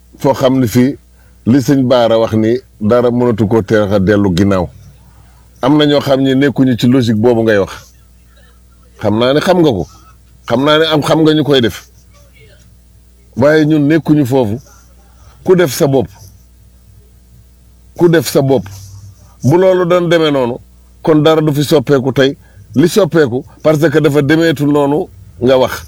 foo xam ne fii li sëñ Baara wax ni dara mënatu koo teex a dellu ginnaaw am na ñoo xam ne nekkuñu ci logique boobu ngay wax xam naa ne xam nga ko xam naa ne xam nga ñu koy def waaye ñun nekkuñu foofu ku def sa bopp bu loolu doon demee noonu kon dara du fi soppeeku tey li soppeeku parce que dafa demeetul noonu nga wax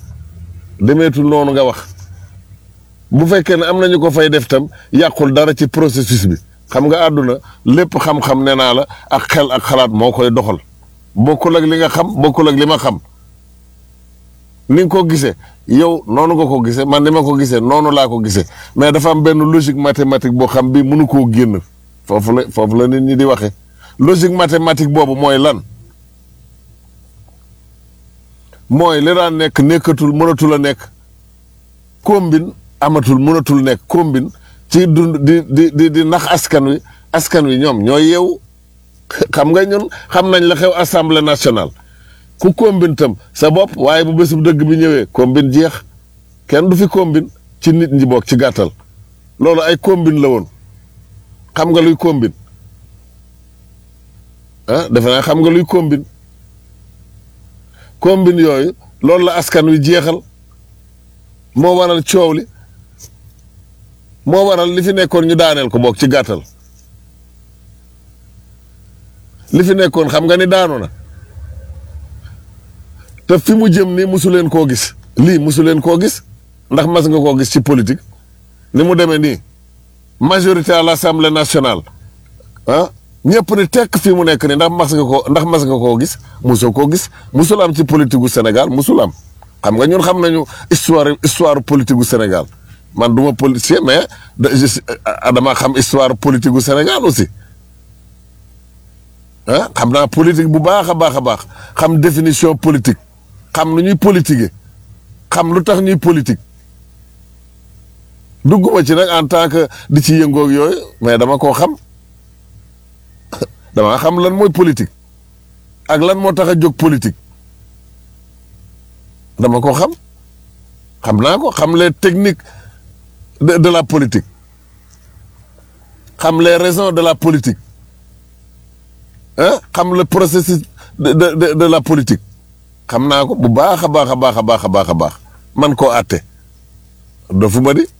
bu fekkee ne am nañu ko fay def tam yàqul dara ci processus bi xam nga àdduna lépp xam-xam nee naa la ak xel ak xalaat moo koy doxal bokkul ak li nga xam bokkul ak li ma xam ni nga ko gisee yow noonu nga ko gisee man ni ma ko gisee noonu laa ko gisee mais dafa am benn logique mathématique boo xam bi mënu koo génn foofu la nit ñi di waxee logique mathématique boobu mooy lan mooy li daan nekk nekkatul mënatul a nekk combine amatul mënatul nekk combine ci dund di nax askan wi ñoom ñooy yeewu xam nga ñun xam nañ la xew assemblée nationale ku combine tam sa bopp waaye bu bés bu dëgg bi ñëwee combine jeex kenn du fi combine ci nit ñi bokk ci gàttal loolu ay combine la woon xam nga luy combine defe naa xam nga luy combine yooyu loolu la askan wi jeexal moo waral coow li moo waral li fi nekkoon ñu daaneel ko bokk ci gàttal li fi nekkoon xam nga ni daanu na te fi mu jëm nii musu leen koo gis lii musu leen koo gis ndax mas nga koo gis ci politique ni mu demee nii majorité à l'Assemblée nationale ñëpp ni tekk fi mu nekk nii ndax mas nga koo gis musoo koo gis musul am ci politique gu Sénégal musul am xam nga ñun xam nañu histoire politique gu Sénégal man du ma politicien mais dama xam histoire politique gu Sénégal aussi xam naa politique bu baax a baax xam définition politique xam nu ñuy politiquer xam lu tax ñuy politique dugguma ci nag en tant que di ci yëngoog yooyu mais dama koo xam dama xam lan mooy politique ak lan moo tax a jóg politique dama ko xam naa ko xam les techniques de la politique xam les raisons de la politique xam le processus de la politique xam naa ko bu baax a baax man koo àtte dofu ma di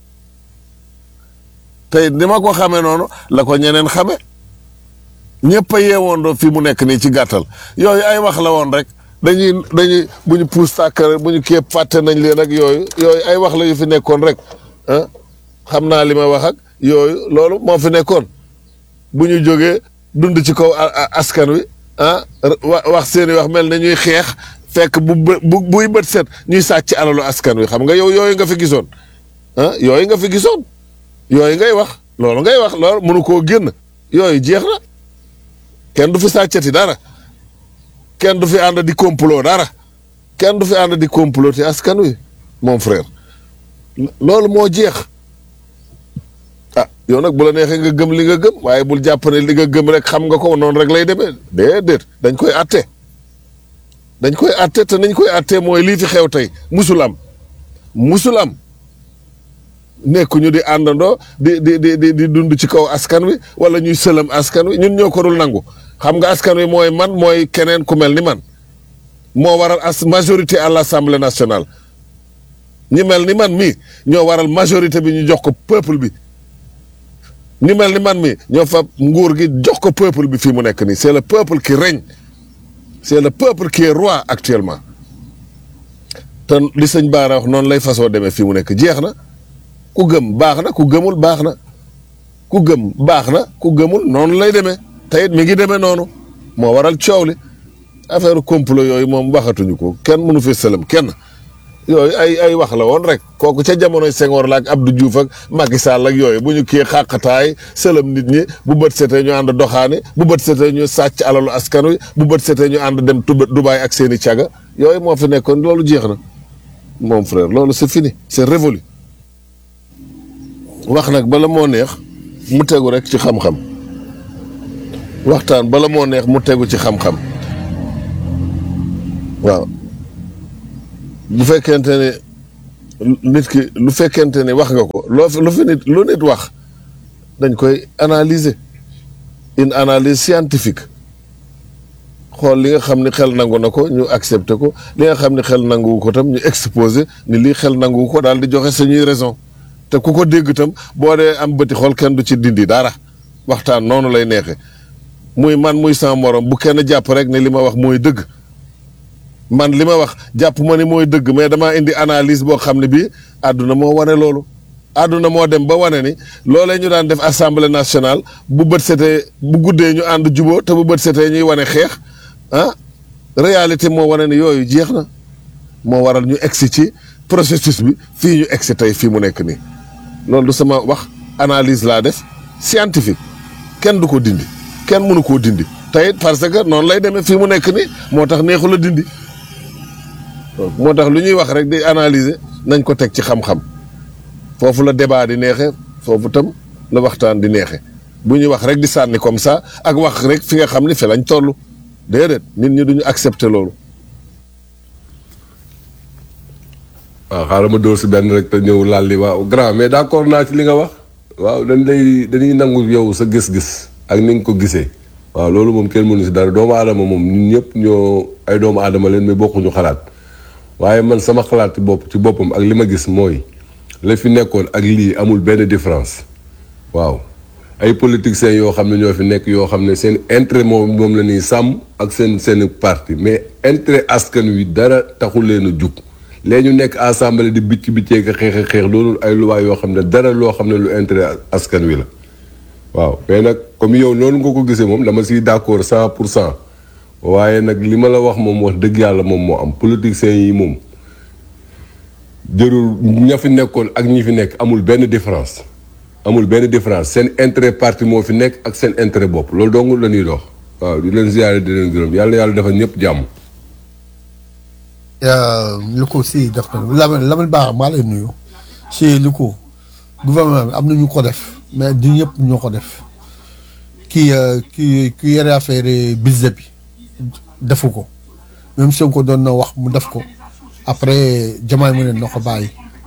tey ni ma ko xamee noonu la ko ñeneen xame ñëpp a yeewoon doo fi mu nekk nii ci gàttal yooyu ay wax la woon rek dañuy bu ñu puus tàkk bu ñu képp fàtte nañ leen ak yooyu ay wax la yu fi nekkoon rek xam naa li ma wax ak yooyu loolu moo fi nekkoon bu ñu jógee dund ci kaw askan wi wax seeni wax mel ne ñuy xeex fekk buy bët set ñuy sàcc alalu askan wi xam nga yooyu nga fi gisoon yooyu nga fi gisoon yooyu ngay wax loolu mënu koo génn yooyu jeex na kenn du fi sàccati dara kenn du fi ànd di complot dara kenn du fi ànd di comploter askan wi mon frère loolu moo jeex yow nag bu la neexee nga gëm li nga gëm waaye bul jàpp ne li nga gëm rek xam nga ko noonu rek lay demee déedéet dañ koy atte te nañ koy atte mooy lii fi xew tey musul am nekkuñu di àndandoo di dund ci kaw askan wi wala ñuy sëlam askan wi ñun ñoo ko dul nangu xam nga askan wi mooy man mooy keneen ku mel ni man moo waral majorité à l'Assemblée nationale ñi mel ni man mii ñoo waral majorité bi ñu jox ko peuple bi ñi mel ni man mii ñoo fa nguur gi jox ko peuple bi fii mu nekk nii c'est le peuple qui règne c'est le peuple qui est roi actuellement te li sëñ Baara wax noonu lay façon demee fii mu nekk jeex na ku gëm baax na ku gëmul baax na ku gëm baax na ku gëmul noonu lay demee te it mi ngi demee noonu moo waral coow li affaire complot yooyu moom waxatuñu ko kenn mënu fi sëlëm kenn yooyu ay wax la woon rek kooku ca jamonoy Senghor la ak Abdou Diouf ak Macky Sall ak yooyu bu ñu kii xàqataay sëlëm nit ñi bu bët setee ñu ànd doxaani bu bët setee ñu sàcc alalu askan wi bu bët setee ñu ànd dem Dubaï ak seeni caga yooyu moo fi nekkoon loolu jeex na mon frère loolu c'est fini c'est révolu wax nag bala moo neex mu tegu rek ci xam-xam waxtaan bala moo neex mu tegu ci xam-xam waaw bu fekkente ne nit ki lu fekkente ne wax nga ko lu nit wax dañ koy analyser une analyse scientifique xool li nga xam ne xel nangu na ko ñu accepter ko li nga xam ne xel nanguwu ko tam ñu exposer ni lii xel nanguwu ko daal di joxe suñuy raison te ku ko dégg tam boo dee am bëti xool kenn du ci dindi dara waxtaan noonu lay neexe muy man muy sama morom bu kenn jàpp rek ne li ma wax mooy dëgg man li ma wax jàpp ma ni mooy dëgg mais damaa indi analyse boo xam ne bii àdduna moo wane loolu àdduna moo dem ba wane ni loolee ñu daan def assemblée nationale bu bët setee bu guddee ñu ànd juboo te bu bët setee ñuy wane xeex réalité moo wane ni yooyu jeex na moo waral ñu egsi ci processus bi fii ñu egsi tey fii mu nekk nii loolu du sama wax analyse laa def scientifique kenn du ko dindi kenn mënu koo dindi tey parce que noonu lay demee fii mu nekk nii moo tax neexul a dindi moo tax lu ñuy wax rek di analyser nañ ko teg ci xam-xam foofu la débat di neexe foofu tam la waxtaan di neexe bu ñuy wax rek di sànni comme ça ak wax rek fi nga xam ni fi lañ toll déedéet nit ñi duñu accepter loolu. waaw xaaral ma dóor si benn rek te ñëw laal li waaw grand mais d'accord naa ci li nga wax waaw dañuy nangu yow sa gis-gis ak ni nga ko gisee waaw loolu moom kenn mënu si dara doomu aadama moom ñun ñëpp ñoo ay doomu aadama leen mais bokkuñu xalaat waaye man sama xalaat ci boppam ak li ma gis mooy la fi nekkoon ak lii amul benn différence waaw ay politiciens yoo xam ne ñoo fi nekk yoo xam ne seen intérêt moom la ñuy sàmm ak seen parti mais intérêt askan wi dara taxul leen a jug léegi ñu nekk assemblée di bicc ka xeex loolu ay loi yoo xam ne dara loo xam ne lu intérêt askan wi la waaw mais nag comme yow noonu nga ko gisee moom dama siy d'accord 100% waaye nag li ma la wax moom wax dëgg yàlla moom moo am politiciens yi moom jërul ña fi nekkoon ak ñi fi nekk amul benn différence seen intérêt parti moo fi nekk ak seen intérêt bopp loolu dong la ñuy dox waaw di leen ziyaare di leen gërëm yàlla defal ñëpp jàmm. lu ko si def na Lamine Bara maa lay nuyu si lu ko gouvernement bi am na ñu ko def mais du ñëpp ñoo ko def ki yore affaire budget bi defu ko même Sonko doon na wax mu def ko après Diomaye mu ne na ko bàyyi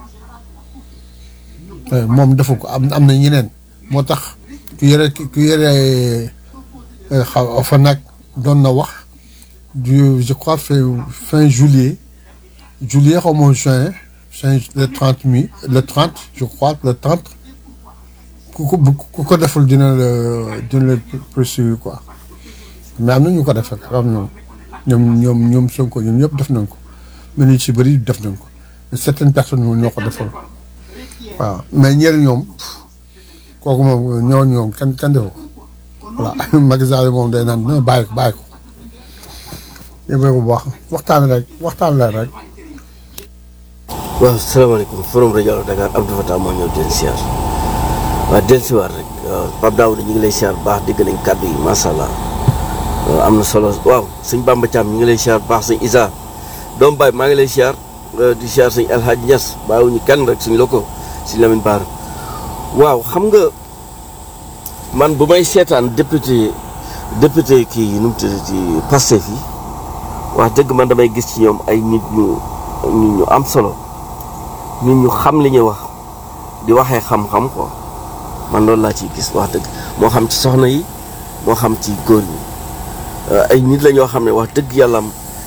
moom defu ko am na ñeneen moo tax ku yore fa nag doon na wax je crois fin juillet xaw ma juin le 30 je crois le 30 ku ko deful dina la poursuivre quoi mais am na ñu ko def rek am na ñoom Sonko ñoom ñëpp def nañ ko mais ñu ci bëri def nañ ko certaines personnes moom ñoo ko defal waaw mais ñeneen ñoom kooku moom ñoom kan defu ko voilà Macky Sall moom day naan na bàyyi ko yéen bu baax waxtaan la rek. waaw salaamaaleykum forum rajo Dakar Abdou Fatah moo ñëw den siyaar waaw den siwaar rek Pape Daouda ñu ngi lay siyaar baax dégg nañ kàddu yi macha allah am na solo waaw sëñ Bamba Thiam ñu ngi lay siyaar baax sëñ Isa doom baay maa ngi lay siyaar di siyaar sëñ El Hadj Niass bàyyiwuñu kenn rek suñ la ko si Lamine Bara waaw xam nga man bu may seetaan député kii nu mu tuddati Pastef yi wax dëgg man damay gis ci ñoom ay nit ñu am solo nit ñu xam li ñuy wax di waxee xam-xam quoi man loolu laa ciy gis wax dëgg moo xam ci soxna yi moo xam ci góor ñi ay nit la ñoo xam ne wax dëgg yàlla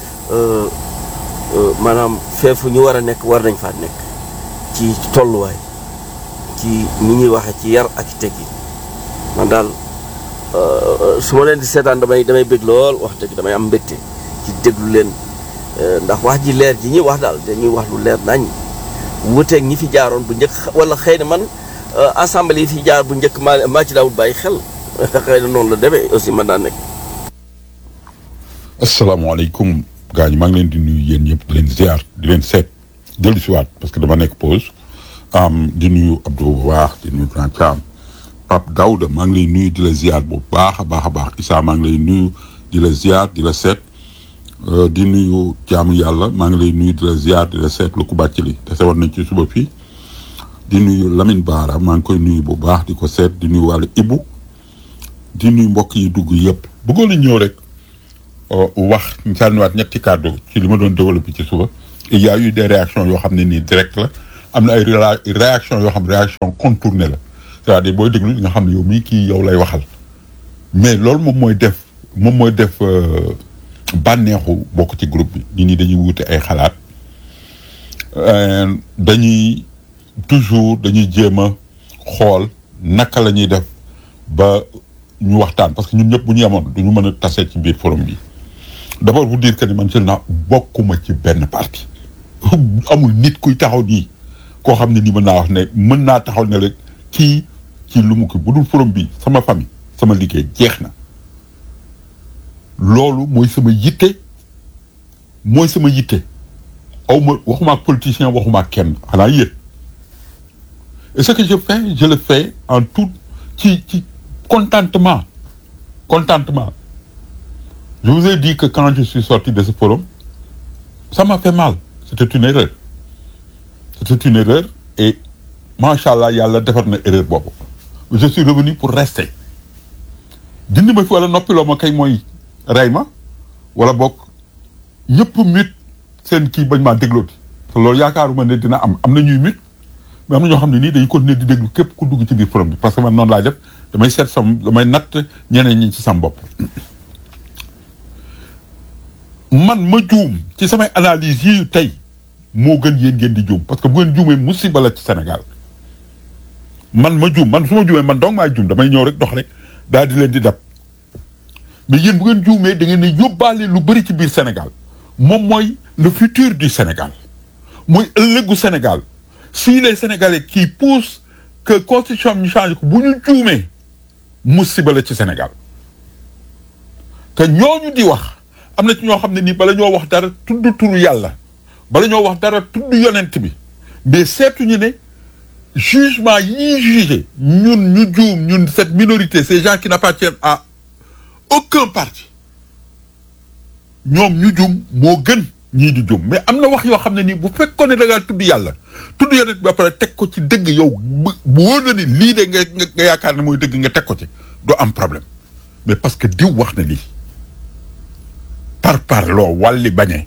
maanaam feefu ñu war a nekk war nañ faa nekk ci tolluwaay ci ni ñuy waxee ci yar ak ci teggi man daal su ma leen di seetaan damay bëgg lool wax dëgg damay am mbégte ci déglu leen ndax wax ji leer ji ñuy wax daal dañuy wax lu leer nañ wuteeg ñi fi jaaroon bu njëkk wala xëy na man assemblée yi fi jaar bu njëkk maa ci daawul bàyyi xel xëy na noonu la demee aussi mën naa nekk. asalaamaaleykum gars ñi maa ngi leen di nuyu yéen ñëpp di leen ziar di leen seet dellu si waat parce que dama nekk pause di nuyu Abdou bu baax di nuyu Grand Thiam Pape Daouda maa ngi lay nuyu di la ziar bu baax a baax Issa maa ngi lay nuyu di la ziar di la seet di nuyu jaamu yàlla maa ngi lay nuyu di la ziar di la seet lu ko bàcc li te sewoon nañ ci suba fii di nuyu Lamine Bara maa ngi koy nuyu bu baax di ko seet di nuyu wàllu Ibou di nuyu mbokk yi dugg yëpp bëggoon nañ ñëw rek wax sànniwaat ñetti kàddu ci li ma doon développé ci suba il y a eu des réactions yoo xam ne nii direct la am na ay réaction yoo xam réaction contournée la c'est-à-dire booy déglu nga xam ne yow mii kii yow lay waxal mais loolu moom mooy def bànneexu bokk ci groupe bi nit ñi dañuy wute ay xalaat dañuy jéem a xool naka la ñuy def ba ñu waxtaan parce que ñun ñëpp bu ñu yemoon duñu mën a tase ci biir forum bi d'abord vous dire que ni man jël naa bokkuma ci benn parti amul nit kuy taxaw nii koo xam ne nii mën naa wax ne mën naa taxaw ne rek kii ci lu mu ko bu dul forum bi sama famille sama liggéey jeex na loolu mooy sama yitte aw ma waxuma ak politicien waxuma ak kenn xanaa yéen et ce que je le fais en tout ci contentement je vous ai dit que quand je suis sorti de ce forum ça m'a fait mal c'était une erreur et machallah yàlla defar na erreur boobu je suis revenu pour rester dindi ma fi wala noppiloo ma kay mooy rey ma wala bokk ñëpp mit seen kii bañ maa déglooti te loolu yaakaaruma ne dina am na ñuy mit mais am na ñoo xam ne nii dañuy continuer di déglu képp ku dugg ci biir forum bi parce que man noonu laay def damay natt ñeneen ñi ci sam bopp man ma juum ci samay analyse yi tey moo gën yéen ngeen di juum parce que bu ngeen juumee musiba la ci Sénégal man ma juum man su ma juumee man donc maay juum damay ñëw rek dox rek daal di leen di dab mais yéen bu ngeen juumee da ngeen ne yóbbaale lu bëri ci biir Sénégal moom mooy le futur du Sénégal mooy ëllëgu Sénégal si les Sénégalais qui poussent que constitution ñu change ko bu ñu juumee musiba la ci Sénégal te ñooñu di wax am na ci ñoo xam ne nii bala ñoo wax dara tudd turu yàlla bala ñoo wax dara tudd yonent bi mais seetuñu ne jugement yi ñuy jugé ñun ñu juum ñun cette minorité ces gens qui n'appartiennent à aucun parti ñoom ñu juum moo gën ñii di juum mais am na wax yoo xam ne nii bu fekkoon ne da ngaa tudd yàlla tudd yonent bi ba pare teg ko ci dëgg yow bu wóor na ni lii de nga yaakaar ne mooy dëgg nga teg ko ci doo am problème mais parce que diw wax na lii parloo wàlli bañee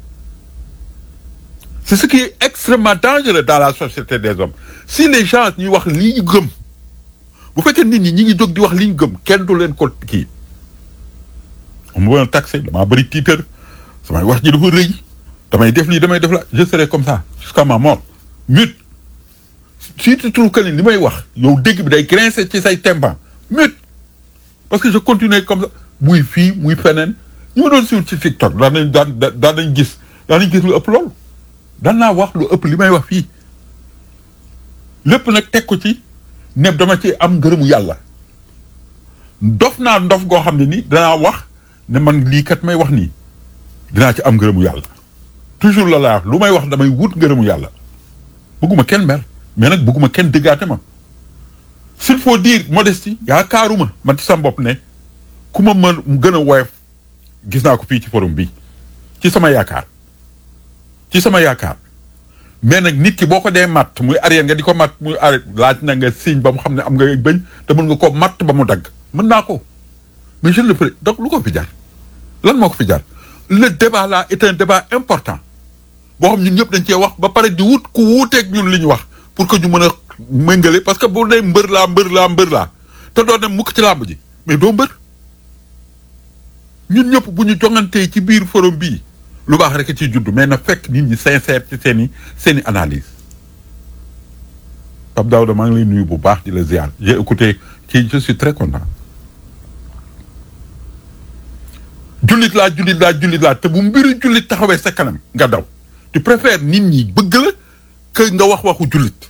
c'est ce qui est extrêmement dangereux dans la société des hommes si les gens ñuy wax lii ñu gëm bu fekkee nit ñi ngi jóg di wax li ñu gëm kenn du leen ko kii on me taxé damaa bëri tiitër samay wax ji dafa rëy damay def lii damay def la je serai comme ça jusqu'à ma mort mute si tu trouves que ni li may wax yow dégg bi day grincer ci say tympan mute parce que je continue comme ça muy fii muy feneen ñu ma doon suivre ci TikTok daan nañ gis lu ëpp loolu daan naa wax lu ëpp li may wax fii lépp nag teg ko ci ne dama ci am ngërëmu yàlla dof naa ndof goo xam ne ni danaa wax ne man lii kat may wax nii dinaa ci am ngërëmu yàlla toujours la laa wax lu may wax damay wut ngërëmu yàlla bëgguma kenn mer mais nag bëgguma kenn déggaate ma s'il faut dire modestie yaakaaruma man ci sama bopp ne ku ma mën gën a woyof gis naa ko fii ci forum bi ci sama yaakaar mais nag nit ki boo ko dee matt muy arrière nga di ko matt muy arrêt laaj na nga signe ba mu xam ne am nga bëñ te mën nga koo matt ba mu dagg mën naa ko mais je le ferai donc lu ko fi jar lan moo ko fi jar le débat là est un débat important boo xam ñun ñëpp dañ cee wax ba pare di wut ku wuuteeg ñun li ñu wax pour que ñu mën a méngale parce que bu dee mbër laa te doo dem mukk ci làmb ji mais doo mbër ñun ñëpp bu ñu jongantee ci biir forum bii lu baax rek ciy judd mais na fekk nit ñi sincère ci seeni analyse Pape Daouda maa ngi lay nuyu bu baax di la ziar j'ai écouté je suis très content jullit laa te bu mbiru jullit taxawee sa kanam nga daw tu préfères nit ñi bëgg la que nga waxu jullit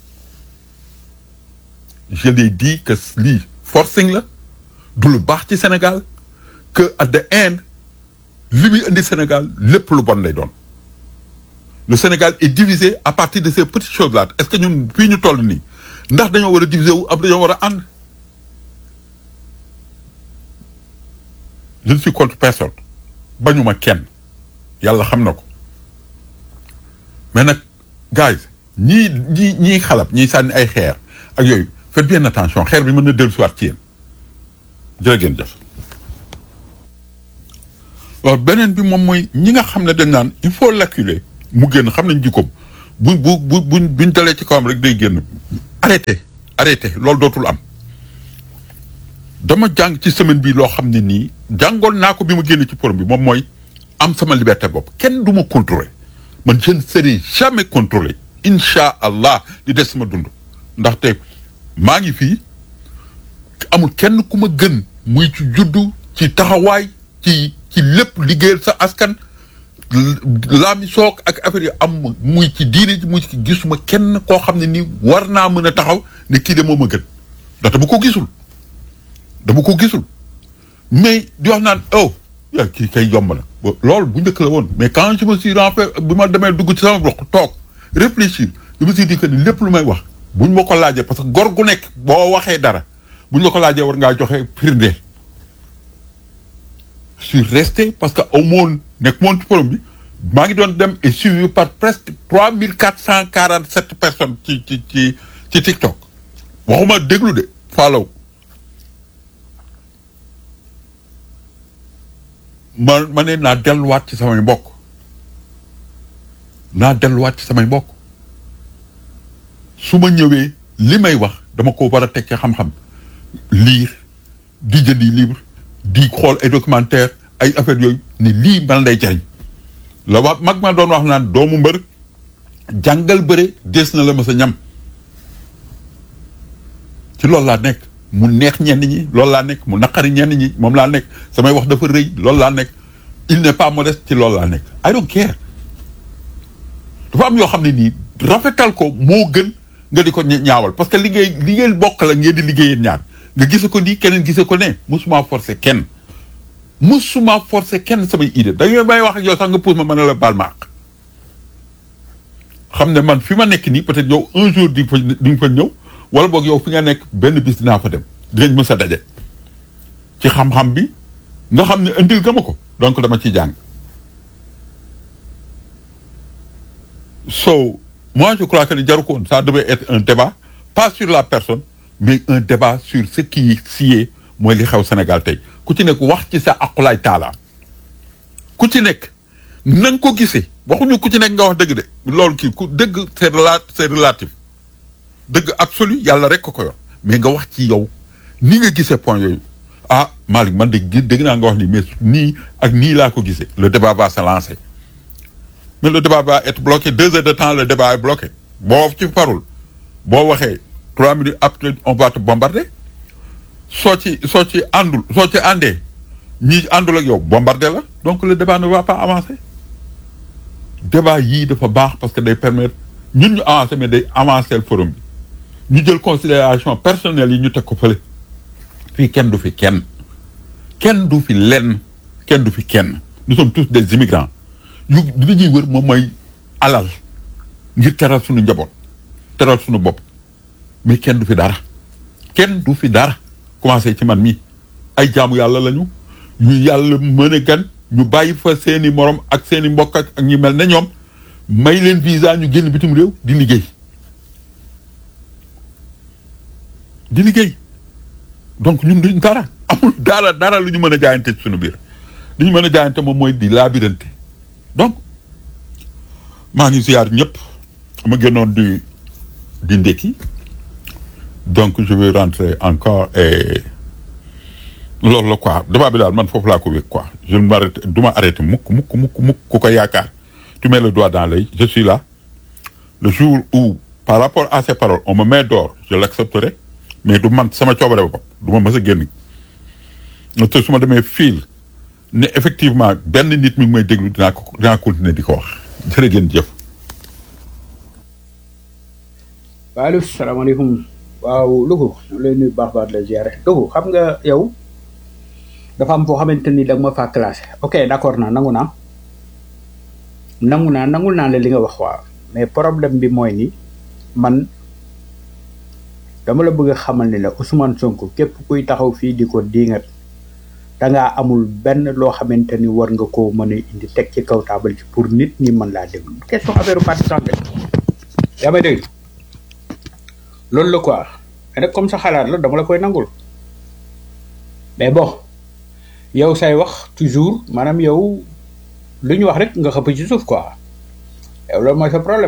je l'ai dit que lii forcing la du lu baax ci Sénégal que at the end li muy indi Sénégal lépp lu bon lay doon le Sénégal est divisé à partir de ces petites choses là est-ce que ñun fii ñu toll nii ndax dañoo war a diviser wu ab dañoo war a ànd je ne suis contre personne bañuma kenn yàlla xam na ko mais nag guys ñii xalab ñiy sànni ay xeer ak yooyu faites bien attention xeer bi mën na dellusiwaat ci yéen jërë ngeen jëf. waaw beneen bi moom mooy ñi nga xam ne dañ naan il faut l'acculer mu génn xam nañ jikkoom buñ dalee ci kawam rek day génn. arrêté loolu dootul am dama jàng ci semaine bi loo xam ne nii jàngoon naa ko bi ma génne ci forum bi moom mooy am sama liberté bopp kenn du ma contrôler man je ne serai jamais contrôlé incha allah di des sama dund ndaxte maa ngi fii amul kenn ku ma gën muy ci juddu ci taxawaay ci lépp liggéeyal sa askan laami soog ak affaire yi am muy ci diine ji muy ci gisuma kenn koo xam ne nii war naa mën a taxaw ne kii de moom a gën ndax dama ko gisul mais di wax naan yaa kii kay yomb na loolu bu njëkk la woon mais quand je me suis renfermé bi ma demee dugg ci sama bloc toog réfléchir je me suis dit que ni lépp lu may wax buñ ma ko laajee parce que gor gu nekk boo waxee dara buñ la ko laajee war ngaa joxe firnde je suis resté parce que au moins nekk moon ci forum bi maa ngi doon dem et suivi par presque 3447 personnes ci TikTok waxuma déglu de follow ma ne naa delluwaat ci samay mbokk su ma ñëwee li may wax dama ko war a teg ci xam-xam lire di jëndi livre di xool ay documentaire ay affaire yooyu ni lii man lay jariñ la wax mag ma doon wax naan doomu mbër jàngal bëre des na la ma sa ñam ci loolu laa nekk mu neex ñenn ñi loolu laa nekk mu naqari ñenn ñi moom laa nekk samay wax dafa rëy loolu laa nekk il n'est pas modeste ci loolu laa nekk I don't care dafa am yoo xam ne nii rafetal ko moo gën nga di ko ñaawal parce que liggéey bokk la ngeen di liggéeyeen ñaar nga gise ko nii keneen gise ko ne musuma forcer kenn samay idée dañoo may wax ak yow sax nga pousse ma mën a la baal ma àq xam ne man fi ma nekk nii peut-être yow un jour di nga fa ñëw wala boog yow fi nga nekk benn bis dinaa fa dem dinañ mës a daje ci xam-xam bi nga xam ne indil nga ma ko donc dama ciy jàng so moi je crois que ni jaru ko woon ça devait être un débat pas sur la personne mais un débat sur ce qui sied mooy li xew Sénégal tey ku ci nekk wax ci sa aqulaay taala ku ci nekk na nga ko gisee waxuñu ku ci nekk nga wax dëgg de loolu kii ku dëgg c'est relatif dëgg absolu yàlla rek ko yor mais nga wax ci yow ni nga gisee point yooyu ah Malick man dégg naa nga wax nii mais nii ak nii laa ko gisee le débat va se lancer mais le débat va être bloqué 2 heures de temps le débat est bloqué boo ci parul boo waxee 3 minutes après on va te bombarder soo ci àndee ñi àndul ak yow bombarder la donc le débat ne va pas avancer débat yii dafa baax parce que day permettre ñun ñu avancer mais day avancer le forum bi ñu jël considération personnelle yi ñu teg ko fële fii kenn du fi kenn du fi lenn kenn du fi kenn nous sommes tous des immigrants yu li ñuy wër moom mooy alal ngir teral suñu njaboot teral suñu bopp mais kenn du fi dara commencé ci man mii ay jaamu yàlla lañu ñu yàlla mën a gan ñu bàyyi fa seeni morom ak seeni mbokk ak ñu mel ne ñoom may leen visa ñu génn bitim réew di liggéey donc ñun duñ dara amul dara lu ñu mën a jaayante ci suñu biir li ñu mën a jaayante moom mooy di laabirante donc maa ngi ziar ñëpp ma génnoon di ndekki donc je vais rentrer encore et loolu la quoi débat bi daal man foofu laa ko wékk quoi je ne m'arrête du ma arrêté mukk ku ko yaakaar tu mets le doigt dans l'œil je suis là le jour où par rapport à ces paroles on me met dehors je l'accepterai mais du man sama coobare bopp du ma mës a génn te su ma demee fiil ne effectivement benn nit mi ngi may déglu dinaa continuer di ko wax jërë ngeen jëf. waaleykum salaamaaleykum waaw Louga ñu lay nuyu baax la ziare Louga xam nga yow dafa am foo xamante ni da nga ma faa classé ok d'accord naa nangul naa la li nga wax waaw mais problème bi mooy ni man dama la bëgg a xamal ni la Ousmane Sonko képp kuy taxaw fii di ko diingat dangaa amul benn loo xamante ni war nga koo mën a indi teg ci kaw taabal ci pour nit ñi mën laa déglu question affaire partisan yaa may dégg loolu la quoi mais nag comme sa xalaat la dama la koy nangul mais bon yow say wax toujours maanaam yow lu ñu wax rek nga xëpp ci suuf quoi yow loolu mooy sa problème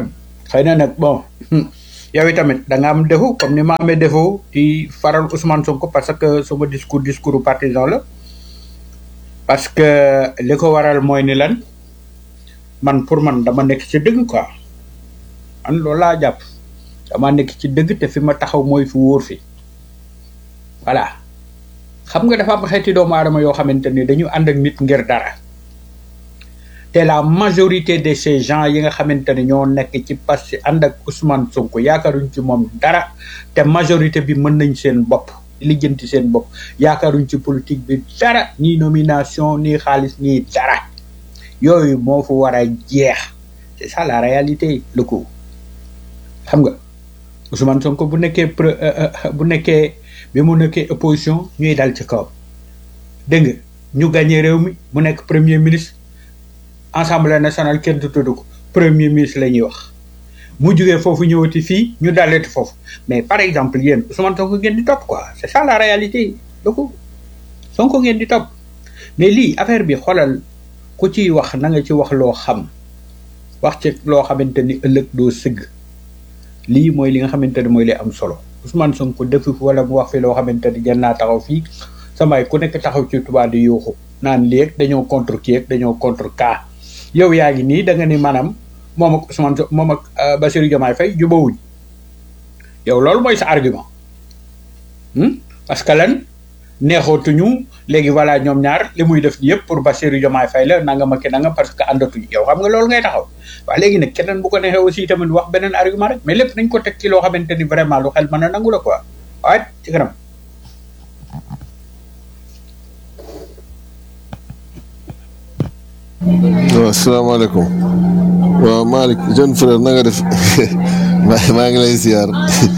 xëy na nag bon yow tamit da nga am défaut comme ni ma amee défaut di faral Ousmane Sonko parce que sama discours partisan la parce que li ko waral mooy ni lan man pour man dama nekk ci dëgg quoi man loolu laa jàpp dama nekk ci dëgg te fi ma taxaw mooy fi wóor fi voilà xam nga dafa am xeeti doomu aadama yoo xamante ni dañu ànd ak nit ngir dara te la majorité de ces gens yi nga xamante ne ñoo nekk ci parce que ànd ak Ousmane Sonko yaakaaruñ ci moom dara te majorité bi mën nañ seen bopp lijjanti seen bopp yaakaaruñ ci politique bi dara ni nomination ni xaalis ni dara yooyu moo fa war a jeex c'est ça la réalité le coup xam nga Ousmane Sonko bu nekkee bi mu nekkee opposition ñuy dal ci kaw dégg nga ñu gagné réew mi mu nekk premier ministre Assemblée nationale kenn du tudd ko premier ministre la ñuy wax mu jógee foofu ñëwati fii ñu daleeti foofu mais par exemple yéen Ousmane Sonko ngeen di topp quoi c'est ça la réalité donc Sonko ngeen di topp mais lii affaire bi xoolal ku ciy wax na nga ci wax loo xam wax ci loo xamante ni ëllëg doo sëgg lii mooy li nga xamante ni mooy li am solo Ousmane Sonko defu fi wala mu wax fi loo xamante ni jën naa taxaw fii samay ku nekk taxaw ci tubaab di yuuxu naan léegi dañoo contre kii ak dañoo contre kaa yow yaa ngi nii da nga ni maanaam moom ak Ousmane moom ak Bassirou Diomaye Faye jubawuñ yow loolu mooy sa argument parce que lan neexootuñu léegi voilà ñoom ñaar li muy def yëpp pour Bassirou Diomaye Faye la nanga ma ki nanga parce que àndatuñu yow xam nga loolu ngay taxaw waaye léegi nag keneen bu ko neexee aussi tamit wax beneen argument rek mais lépp nañ ko teg ci loo xamante ni vraiment lu xel mën a nangu la quoi waaye ci kanam. waaw asalaamaaleykum waaw Malick jeune frère na nga def maa ngi lay ziar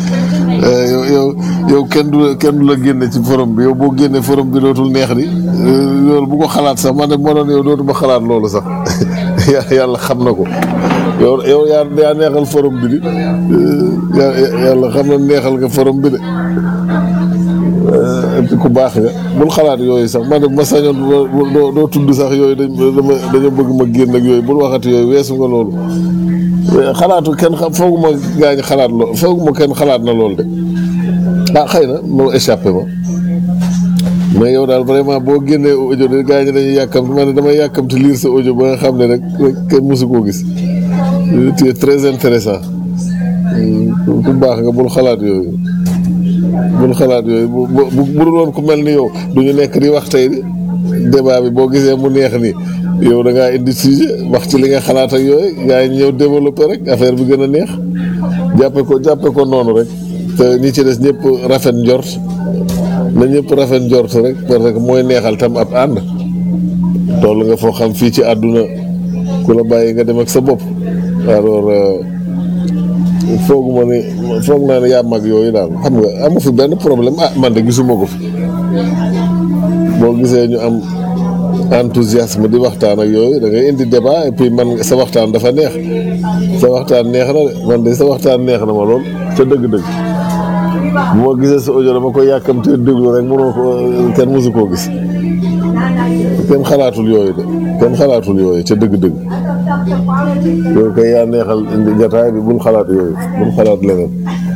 yow kenn du la génne ci forum bi yow boo génne forum bi dootul neex di loolu bu ko xalaat sax man de moo doon yow dootuma xalaat loolu sax yàlla xam na ko yow yaa neexal forum bi di yàlla xam na neexal nga forum bi de et puis ku baax nga bul xalaat yooyu sax man de ma sañoon doo tudd sax yooyu dañoo bëgg ma génn ak yooyu bul waxati yooyu weesu nga loolu xalaatu kenn fooguma gaañ xalaat loolu fooguma kenn xalaat na loolu de xëy na moo échappé ma mais yow daal vraiment boo génnee audio de gaañ dañuy yàkkamti man ne damay yàkkamti lire sa audio ba nga xam ne rek kenn mosu koo gis tu es très intéressant ku baax nga bul xalaat yooyu bul xalaat yooyu bu dul woon ku mel ni yow du ñu nekk di wax tey débat bi boo gisee mu neex ni yow da ngaa indi sujet wax ci li nga xalaat ak yooyu gaa yi ñëw développé rek affaire bi gën a neex jàppe ko noonu rek te ñi ci des ñëpp rafet njort na ñëpp rafet njort rek parce que mooy neexal tam ab ànd toll nga foo xam fii ci àdduna ku la bàyyi nga dem ak sa bopp alors foog naa ne yaa mag yooyu daal xam nga amu fi benn problème man de gisuma ko fi boo gisee ñu am enthousiasme di waxtaan ak yooyu da ngay indi débat et puis man sa waxtaan dafa neex sa waxtaan neex na de man de sa waxtaan neex na ma lool te dëgg-dëgg bu ma gisee sa audio dama koy yàkkamtee déglu rek mënoo ko kenn mosu koo gis kenn xalaatul yooyu de kenn xalaatul yooyu ca dëgg-dëgg yow kay yaa neexal indi jataay bi bul xalaat yooyu bul xalaat leneen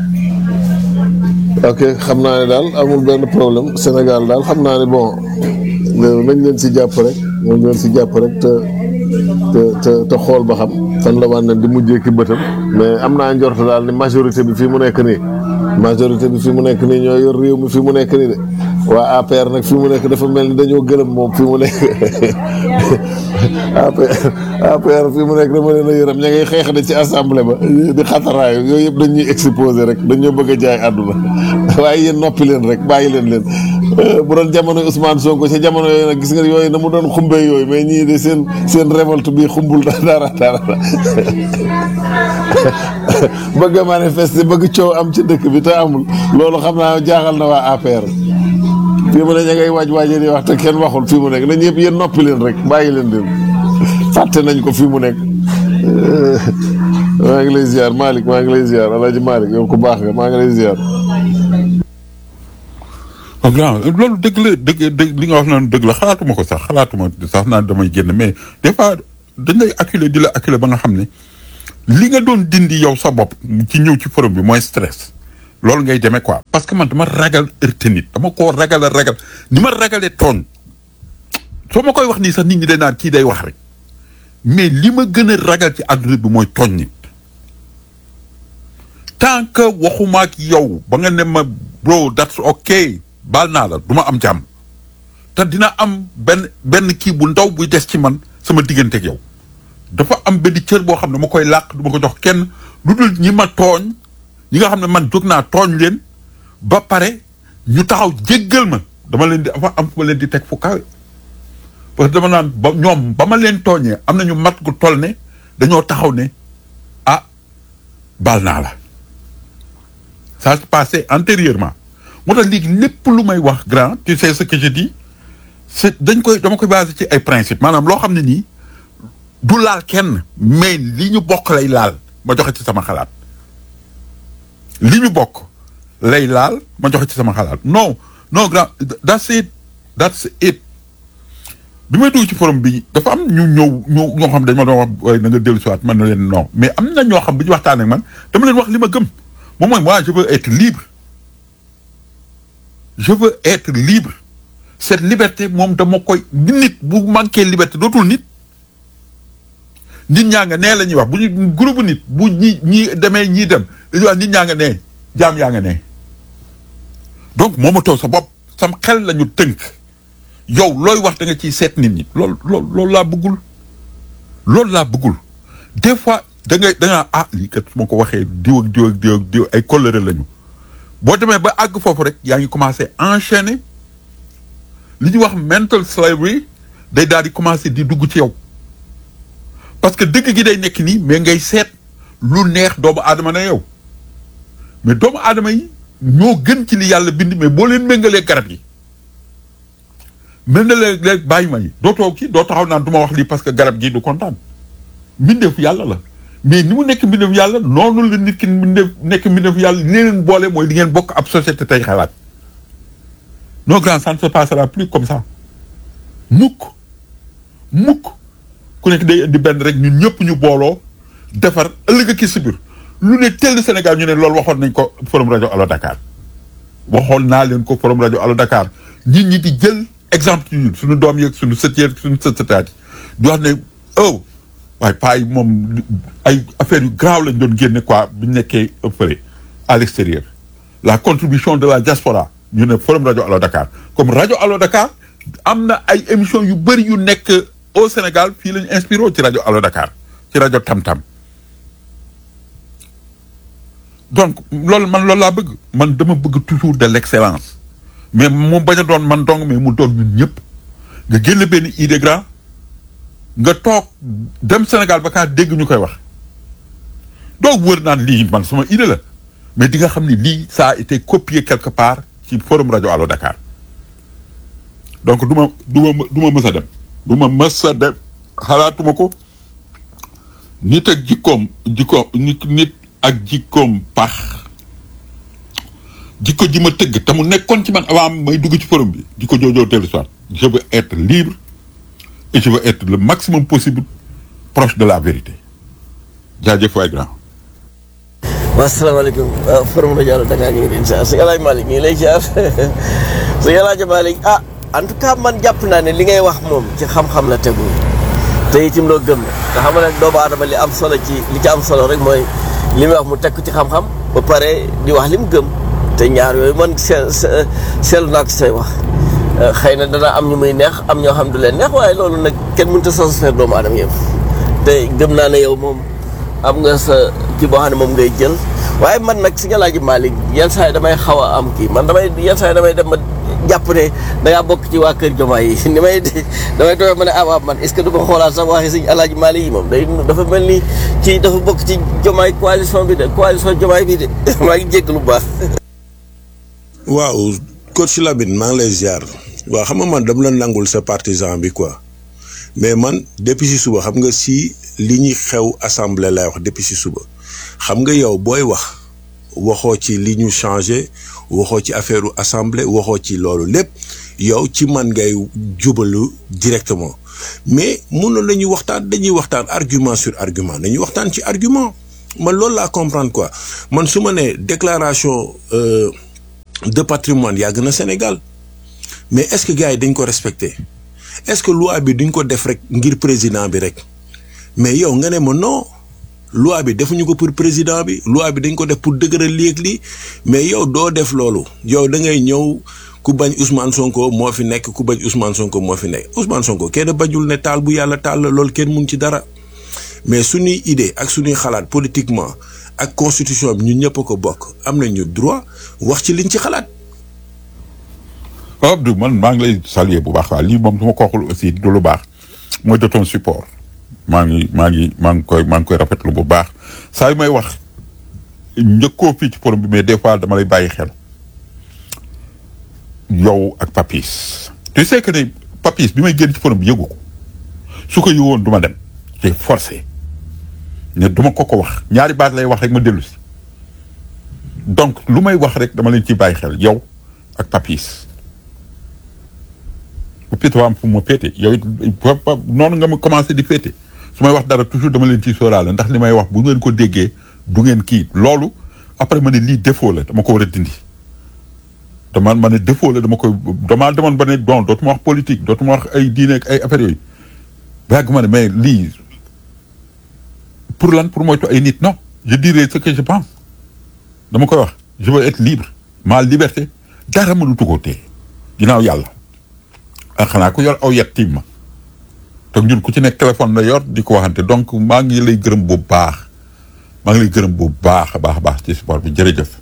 ok xam naa ne daal amul benn problème Sénégal daal xam naa ne bon nañ leen si jàpp rek te xool ba xam fan la waan di mujjee ki bëtam mais am naa njort daal ni majorité bi fii mu nekk nii ñoo yor réew mi fii mu nekk nii de waa APR nag fii mu nekk dafa mel ni dañoo gërëm moom fii mu nekk APR fii mu nekk dama leen a yërëm ña ngay xeex de ci assemblée ba di xataraayu yooyu yëpp dañuy exposé rek dañoo bëgg a jaay àdduna waaye yéen noppi leen rek bàyyi leen bu doon jamono Ousmane Sonko ca jamono yooyu nag gis nga yooyu na mu doon xumbee yooyu mais ñii de seen révolte bi xumbul dara bëgg a manifester bëgg coow am ci dëkk bi te amul loolu xam naa jaaxal na waa APR fii mu ne ña ngay waajee di wax te kenn waxul fii mu nekk nañ yëpp yéen noppi leen rek bàyyi leen fàtte nañ ko fii mu nekk maa ngi lay ziar Malick maa ngi lay ziar Alaaji Malick yow ku baax nga maa ngi lay ziar. grand loolu dëgg li nga wax noonu dëgg la xalaatuma ko sax naan damay génn mais des fois dañ lay acculer di la acculer ba nga xam ne li nga doon dindi yow sa bopp ci ñëw ci forum bi mooy stress loolu ngay demee quoi. parce que man dama ragal heurter nit dama koo ragal a ragal ni ma ragalee tooñ soo ma koy wax nii sax nit ñi day naan kii day wax rek mais li ma gën a ragal ci àdduna bi mooy tooñ nit tant que waxuma ak yow ba nga ne ma bro that's okay baal naa la du ma am jàmm te dina am benn kii bu ndaw buy des ci man sama diggante ak yow dafa am benn cër boo xam ne ma koy làq du ma ko jox kenn lu dul ñi ma tooñ ñi nga xam ne man jóg naa tooñ leen ba pare ñu taxaw jéggal ma dama leen di dafa am fu ma leen di teg fu kawe parce que dama naan ba ñoom ba ma leen tooñee am nañu mat gu toll ne dañoo taxaw ne ah baal naa la ça se passait antérieurement moo tax léegi lépp lu may wax grand tu sais ce que je dis c'est dama koy basé ci ay principe maanaam loo xam ne nii du laal kenn mais li ñu bokk lay laal ma joxe ci sama xalaat li ñu bokk lay laal ma joxe ci sama xalaat non grand that's it bi may dugg ci forum bi dafa am ñoo xam dañ ma doon wax waaye na nga dellu si waat man na leen non mais am na ñoo xam bi ñu waxtaan ak man dama leen wax li ma gëm moom mooy moi je veux être libre cette liberté moom dama koy nit bu manqué liberté dootul nit ñaa nga nee la ñuy wax bu ñu groupe nit bu ñi demee ñii dem dañuy wax nit ñaa nga nee jaam yaa nga nee donc moomatoo sa bopp sam xel la ñu tënk yow looy wax da nga ciy seet nit ñi loolu laa bëggul des fois da nga lii kat su ma ko waxee diw ay colère lañu boo demee ba àgg foofu rek yaa ngi commencé enchaîner li ñuy wax mental slavery day daal di commencé di dugg ci yow parce que dëgg gi day nekk nii mais ngay seet lu neex doomu aadama na yow mais doomu aadama yi ñoo gën ci li yàlla bind mais boo leen méngalee garab yi méngalee bàyyi ma yi doo taxaw naan du ma wax lii parce que garab gi du kontaan mbindeef yàlla la mais ni mu nekk mbindeef yàlla noonu la nit ki nekk mbindeef yàlla li leen boole mooy li ngeen bokk ab société tey xalaat non grand ça ne se passera plus comme ça mukk ku nekk day indi benn rek ñun ñëpp ñu booloo defar ëllëg ki si biir lu ne tel Sénégal ñu ne loolu waxoon nañ ko forum rajo Allo Dakar waxoon naa leen ko forum rajo Allo Dakar nit ñi di jël exemple ci ñun suñu doom yeeg suñu sët yeeg suñu sëtaat yi di wax ne waaye paa yi moom ay affaires yu grave lañ doon génne quoi bu ñu nekkee fële à l'extérieur la contribution de la diaspora ñu ne forum rajo Allo Dakar comme rajo Allo Dakar am na ay émissions yu bëri yu nekk au Sénégal fii lañu inspiré ci rajo Allo Dakar ci rajo Tam-Tam donc loolu laa bëgg man dama bëgg toujours de l'excellence mais mu bañ a doon man dong mais mu doon ñun ñëpp nga génn benn idée grand nga toog dem Sénégal ba kaa dégg ñu koy wax doo wër naan lii man sama idée la mais di nga xam ni lii ça a été copié quelque part ci forum rajo Allo Dakar donc du ma mës a dem xalaatuma ko nit ak nit ak jikkoom pax jikko ji ma tëgg te mu nekkoon ci man avant may dugg ci forum bi jikko joojoo dellu soit je veux être libre et je veux être le maximum possible proche de la vérité jaajëf waay grand. waaw asalaamaaleykum forum rajo Allo Dakar ñu ngi leen ziar sëñ El Hadj Malick ñu ngi lay ziar sëñ El Hadj Malick en tout cas man jàpp naa ne li ngay wax moom ci xam-xam la tegu te itam loo gëm te xam nga nag doomu aadama li ci am solo rek mooy li muy wax mu teg ko ci xam-xam ba pare di wax li mu gëm te ñaar yooyu man seetlu naa ko say wax xëy na dana am ñu muy neex am ñoo xam du leen neex waaye loolu nag kenn mënut a satisfaire doomu aadama yëpp te gëm naa ne yow moom am nga sa kii boo xam ne moom ngay jël waaye man nag si nga laaj Malick yenn saa yi damay xaw a am kii man yenn saa yi damay dem ma jàpp ne da ngaa bokk ci waa kër Jomaay yi damay toog ma ne waaw man est-ce que du ma xoolaat sax waxi sëñ Alaaji Malick yi moom dafa mel ni dafa bokk ci Jomaay coalition Jomaay bi de maa ngi jégg lu baax. waaw coach Labine maa ngi lay ziar waaw xam nga man dama la nangul sa partisan bi quoi mais man depuis si suba xam nga si li ñuy xew assemblée lay wax depuis si suba xam nga yow booy waxoo ci li ñu changé waxoo ci affaire assemblée waxoo ci loolu lépp yow ci man ngay jubalu directement mais mënoon nañu waxtaan dañuy waxtaan argument sur argument dañuy waxtaan ci argument man loolu laa comprendre quoi man su ma nee déclaration de patrimoine yàgg na Sénégal mais est-ce que gars yi dañ ko respecté est-ce que loi bi duñ ko def rek ngir président bi rek mais yow nga ne ma non loi bi defuñu ko pour président bi loi bi dañ ko def pour dëgëral lii ak lii mais yow doo def loolu yow da ngay ñëw ku bañ Ousmane Sonko moo fi nekk ku bañ Ousmane Sonko moo fi nekk Ousmane Sonko kenn bañul ne taal bu yàlla taal la loolu kenn mun ci dara mais suñuy idée ak suñuy xalaat politiquement ak constitution bi ñun ñëpp a ko bokk am nañu droit wax ci liñ ci xalaat. Abdou man maa ngi lay saluer bu baax lii moom su ma ko waxul aussi du lu baax mooy de ton support maa ngi koy rafetlu bu baax saa yu may wax njëkkoo fii ci forum bi mais des fois dama lay bàyyi xel yow ak Papis. tu sais que ne Papis bi may génn ci forum bi yëgu ko su ko yëgoon du ma dem c'est forcé ne du ma ko wax ñaari baat lay wax rek ma dellu si donc lu may wax rek dama leen ciy bàyyi xel yow ak Papis. bu féete waa am fu ma féete yow it noonu nga ma commencé di féete su may wax dara toujours dama leen ciy sóoraale ndax li may wax bu ngeen ko déggee du ngeen kii loolu après ma ne lii défaut la dama ko war a dindi ma ne défaut la damaa demoon ba ne bon dootuma wax politique dootuma wax ay diine ak ay affaires yooyu yàgg ma ne mais lii pour lan pour moytu ay nit non je dirai ce que je pense dama koy wax je veux être libre ma liberté dara mënatu ko téye ginnaaw yàlla xanaa ko yor aw yet tiim ma te ñun ku ci nekk téléphone la yor di ko waxante donc maa ngi lay gërëm bu baax a baax ci support bi jërëjëf.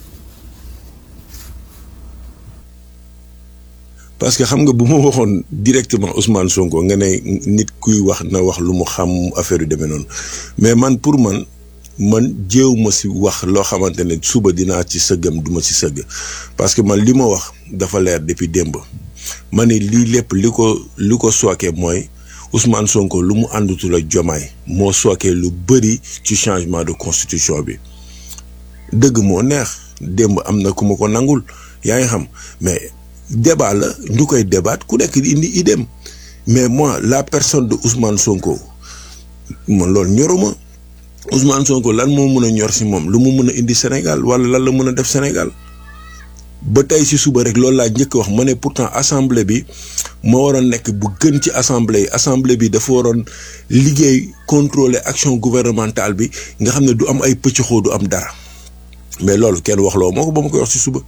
parce que xam nga bu ma waxoon directement Ousmane Sonko nga ne nit kuy wax na wax lu mu xam affaire yu demee noonu mais man pour man jéew ma si wax loo xamante ne suba dinaa ci sëggam du ma si sëgg parce que man li ma wax dafa leer depuis démb. ma ne lii lépp li ko sooke mooy Ousmane Sonko lu mu àndutul ak Diomaye moo sooke lu bëri ci changement de constitution bi dëgg moo neex démb am na ku ma ko nangul yaa ngi xam mais débat la ñu koy débat ku nekk indi idéem mais moi la personne de Ousmane Sonko man loolu ñoruma Ousmane Sonko lan moo mën a ñor si moom lu mu mën a indi Sénégal wala lan la mën a def Sénégal ba tey si suba rek loolu laa njëkk wax ma ne pourtant assemblée bi moo waroon nekk bu gën ci assemblée bi dafa waroon liggéey contrôler action gouvernementale bi nga xam ne du am ay pëccxoo du am dara mais loolu kenn waxloo moo ko ba ma koy wax si suba.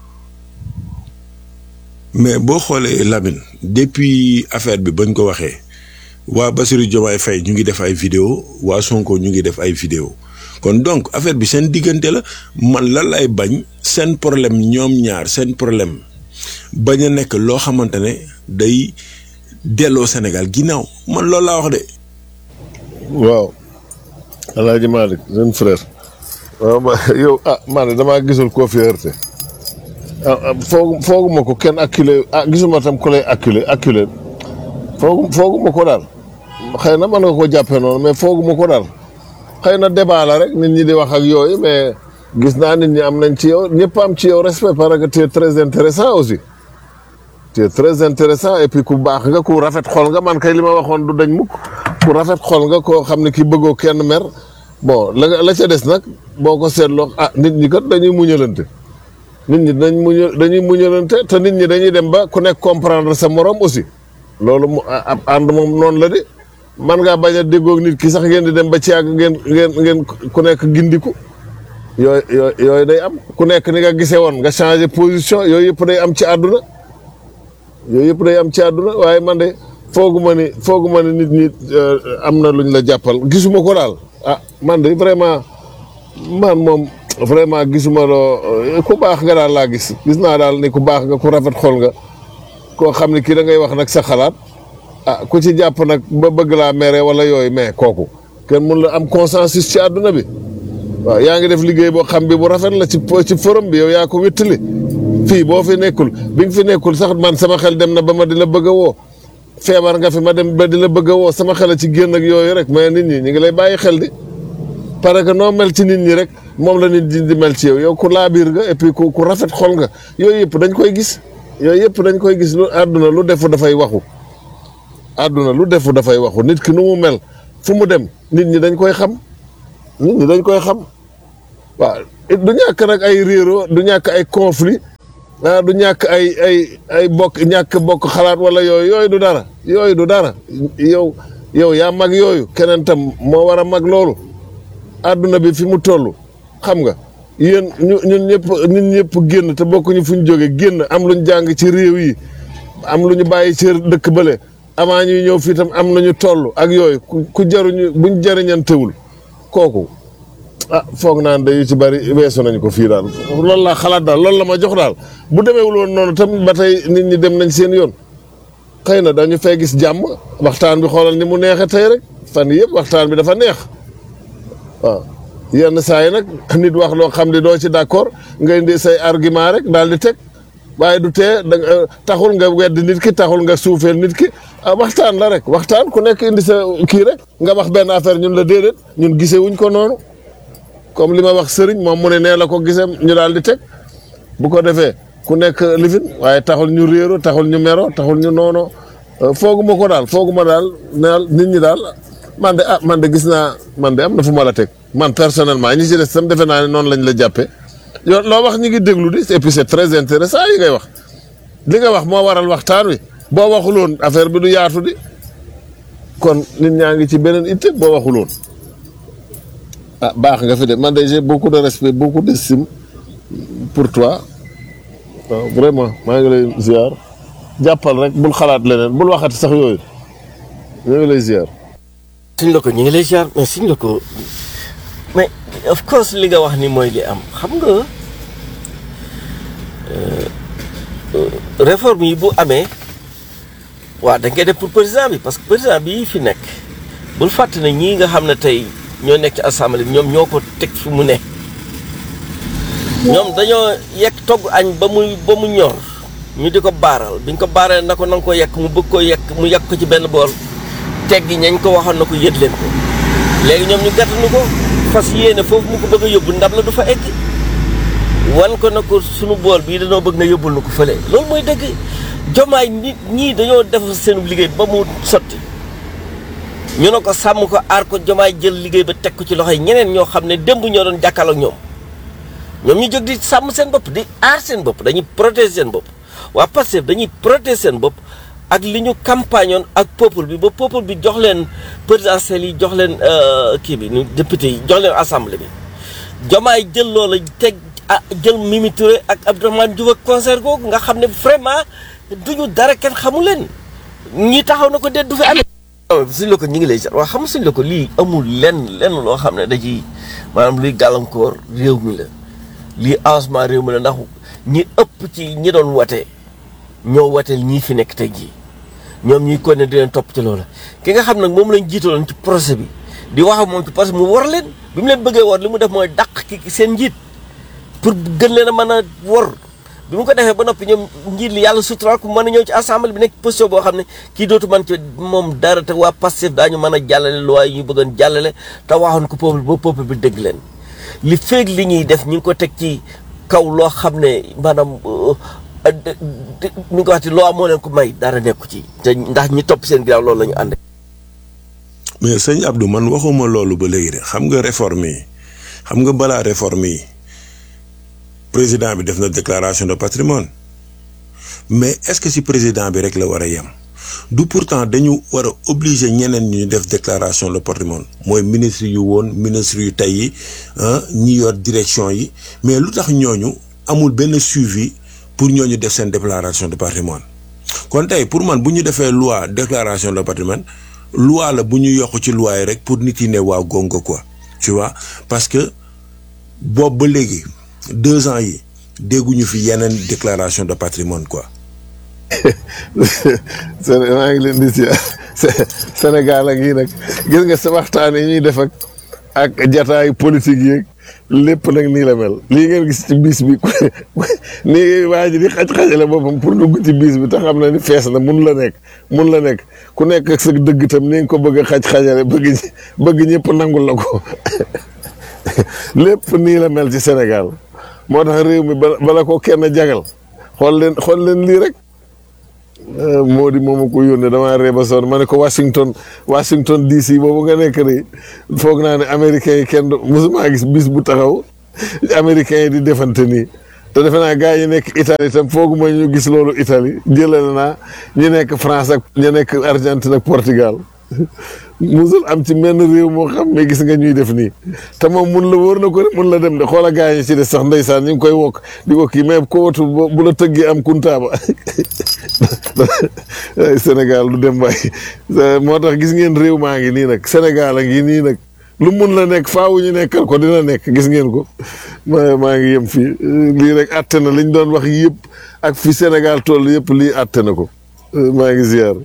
mais boo xoolee Lamine depuis affaire bi bañ ko waxee waa Bassirou Diomaye Faye ñu ngi def ay vidéo waa Sonko ñu ngi def ay vidéo kon donc affaire bi seen diggante la man la lay bañ seen problème ñoom ñaar seen problème bañ a nekk loo xamante ne day delloo Sénégal ginnaaw man loolu laa wax de. waaw El Hadj Malick jeune frère. waaw yow man damaa gisul koo fi heurté fooguma ko kenn acculé gisuma tam ku lay acculé fooguma ko daal xëy na mën nga ko jàppee noonu mais fooguma ko daal. xëy na débat la rek nit ñi di wax ak yooyu mais gis naa nit ñi am nañ ci yow ñëpp am ci yow respect parce que tu es très intéressant aussi tu es très intéressant et puis ku baax nga ku rafet xol nga man kay li ma waxoon du dañ mukk ku rafet xol nga koo xam ne ki bëggoo kenn mer bon la ca des nag boo ko seetloo nit ñi kat dañuy muñalante nit ñi dañuy muñalante te nit ñi dañuy dem ba ku nekk comprendre sa morom aussi loolu mu ab ànd moom noonu la de man ngaa bañ a déggoog nit ki sax ngeen di dem ba ci yàgg ngeen ku nekk gindiku yooyu day am ku nekk ni nga gisee woon nga changé position yooyu yëpp day am ci àdduna waaye man de fooguma ni nit ñi am na luñ la jàppal gisuma ko daal man de vraiment man moom vraiment gisuma loo ku baax nga daal laa gis naa daal ni ku baax nga ku rafet xol nga koo xam ne kii da ngay wax nag sa xalaat ku ci jàpp nag ba bëgg laa mere wala yooyu mais kooku kenn mun la am consensus ci àdduna bi waaw yaa ngi def liggéey boo xam bi bu rafet la ci forum bi yow yaa ko wéttali fii boo fi nekkul bi nga fi nekkul sax man sama xel dem na ba ma di la bëgg a woo feebar nga fi ma dem ba di la bëgg a woo sama xel a ci génn ak yooyu rek mais nit ñi ñu ngi lay bàyyi xel di parce que noo mel ci nit ñi rek moom la nit ñi di mel ci yow ku laabiir nga et puis ku rafet xol nga yooyu yëpp dañ koy gis lu àdduna lu defu dafay waxu àdduna lu defu dafay waxu nit ki nu mu mel fu mu dem nit ñi dañ koy xam waaw du ñàkk nag ay réero du ñàkk ay conflit du ñàkk ay ñàkk bokk xalaat wala yooyu du dara yow yaa mag yooyu keneen tam moo war a mag loolu àdduna bi fi mu toll xam nga yéen ñun ñëpp génn te bokkuñu fu ñu jóge génn am luñ jàng ci réew yi am lu ñu bàyyi ci dëkk bële avant ñuy ñëw fii tam am nañu toll ak yooyu ku jaruñu buñ jariñantewul kooku foog naan dayu ci bari weesu nañ ko fii daal loolu laa xalaat daal loolu la ma jox daal bu demeewul woon noonu tam ba tey nit ñi dem nañ seen yoon xëy na dañu fay gis jàmm waxtaan bi xoolal ni mu neexee tey rek fan yëpp waxtaan bi dafa neex waaw yenn saa yi nag nit wax loo xam ne doo ci d'accord nga indi say argument rek daal di teg waaye du tee taxul nga wedd nit ki taxul nga suufeel nit ki waxtaan la rek waxtaan ku nekk indi sa kii rek nga wax benn affaire ñun la déedéet ñun gisee wuñ ko noonu comme li ma wax sëriñ moom mu ne nee la ko gisee ñu daal di teg bu ko defee ku nekk lifin waaye taxul ñu réero taxul ñu mero taxul ñu noono fooguma daal nit ñi daal man de gis naa man de am na fu ma la teg man personnellement ñi ci des tam defe naa ne noonu lañ la jàppee yow loo wax ñi ngi déglu di et puis c'est très intéressant yi ngay wax li nga wax moo waral waxtaan wi boo waxuloon affaire bi du yaatu di kon nit ñaa ngi ci beneen itte boo waxuloon baax nga fi de man de j'ai beaucoup de respect beaucoup d'estime pour toi waaw vraiment maa ngi lay ziar jàppal rek bul xalaat leneen bul waxati sax yooyu ñu ngi lay ziar. suñ la ko ñu ngi lay ziar mais suñ la ko mais of course li nga wax ni mooy li am xam nga réforme yi bu amee waaw da ngay def pour président bi parce que président bi fi nekk bul fàtte ne ñii nga xam ne tey ñoo nekk ci assemblée bi ñoom ñoo ko teg fi mu ne ñoom dañoo yekk togg añ ba mu ñor ñu di ko baaral biñ ko baaree na ko na nga ko yekk mu bëgg ko yekk mu yekk ko ci benn bool teggi ñañ ko waxoon na ko yët leen ko léegi ñoom ñu gàttanu ko fas yéene foofu mu ko bëgg a yóbbu ndab la du fa egg wan ko na ko sunu bool bii dañoo bëgg na yóbbul na ko fële loolu mooy dëgg jomaay nit ñii dañoo def seen liggéey ba mu sotti ñu ne ko sàmm ko aar ko jomaay jël liggéey ba teg ko ci loxoy ñeneen ñoo xam ne démb ñoo doon jàkkaarloo ak ñoom ñu jóg di sàmm seen bopp di aar seen bopp dañuy protéger seen bopp waa Pastef dañuy protéger seen bopp ak li ñu campagne oon ak peuple bi ba peuple bi jox leen présidentielle yi jox leen kii bi député yi jox leen assemblée bi jomaay jël loola teg jël Mimi Touré ak Abdourahmane Diouf ak concert googu nga xam ne vraiment duñu dara kenn xamu leen ñi taxaw na ko déet du fi amee. suñ la ko ñu ngi lay jar waaw xam suñ la ko lii amul lenn loo xam ne da ci maanaam luy gàllankoor réew mi la lii avancement réew mi la ndax ñi ëpp ci ñi doon wate ñoo wateel ñii fi nekk tey jii ñoom ñuy ko ne di leen topp ci loolu ki nga xam nag moom lañ jiitaloon ci procès bi di wax ak moom ci procès mu war leen bi mu leen bëggee war li mu def mooy dàq ki seen njiit pour gën leen a mën a wor bi mu ko defee ba noppi ñoom njiit li yàlla suturaal ku mën a ñëw ci assemblée bi nekk position boo xam ne kii dootu man ci moom dara te waa Pastef daañu mën a jàllale loi yi ñu bëggoon jàllale te waxoon ko peuple ba peuple bi dégg leen li feeg li ñuy def ñu ngi ko teg ci kaw loo xam ne maanaam mi ngi ko wax ci loi moo leen ko may dara nekku ci te ndax ñi topp seen ginnaaw loolu la ñu ànd. mais sëñ Abdou man waxuma loolu ba léegi de xam nga réforme yi xam nga balaa réforme yi président bi def na déclaration de patrimoine mais est-ce que si président bi rek la war a yem du pourtant dañu war a obliger ñeneen ñu def déclaration de patrimoine mooy ministre yu woon ministre yu tey yi ñi yor direction yi mais lu tax ñooñu amul benn suivi pour ñooñu def seen déclaration de patrimoine kon tey pour man bu ñu defee loi déclaration de patrimoine loi la bu ñu yokk ci loi yi rek pour nit yi ne waaw gongo quoi tu vois parce que boobu ba léegi 2 ans yi dégguñu fi yeneen déclaration de patrimoine quoi. maa ngi leen di si Sénégal ak yi nag gis nga sa waxtaan yi ñuy def ak jataayu politique yeeg lépp nag nii la mel lii ngeen gis ci biis bi nii waa ji di xaj-xajale boppam pour dugg ci biis bi te xam na ni fees na mun la nekk ku nekk ak sa dëgg tam ni nga ko bëgg a xaj-xajale bëgg ñëpp nangul la ko lépp nii la mel ci Sénégal moo tax réew mi bala ko kenn jagal xool leen lii rek moo di moom a ko yónnee damaa ree ba sonn ma ne ko Washington DC boobu nga nekk de foog naa ne américains yi kenn mosuma gis bis bu taxaw américains yi di defante nii te defe naa gars yi nekk Italie tam fooguma ñu gis loolu Italie jëlale naa ñu nekk France ak ñu nekk Argentine ak Portugal musul am ci menn réew moo xam mais gis nga ñuy def nii te moom mun la wóor na ko mun la dem de xoola gars yi ci des sax ndeysaan ñu ngi koy wokk di ko kii mais ko watu bu la tëggee am kuntaaba Sénégal du dem waay moo tax gis ngeen réew maa ngi nii nag Sénégal a ngi nii nag lu mun la nekk faawu ñu nekkal ko dina nekk gis ngeen ko maa ngi yem fii lii rek atte na liñ doon wax yëpp ak fi Sénégal toll yëpp lii atte na ko maa ngi ziar.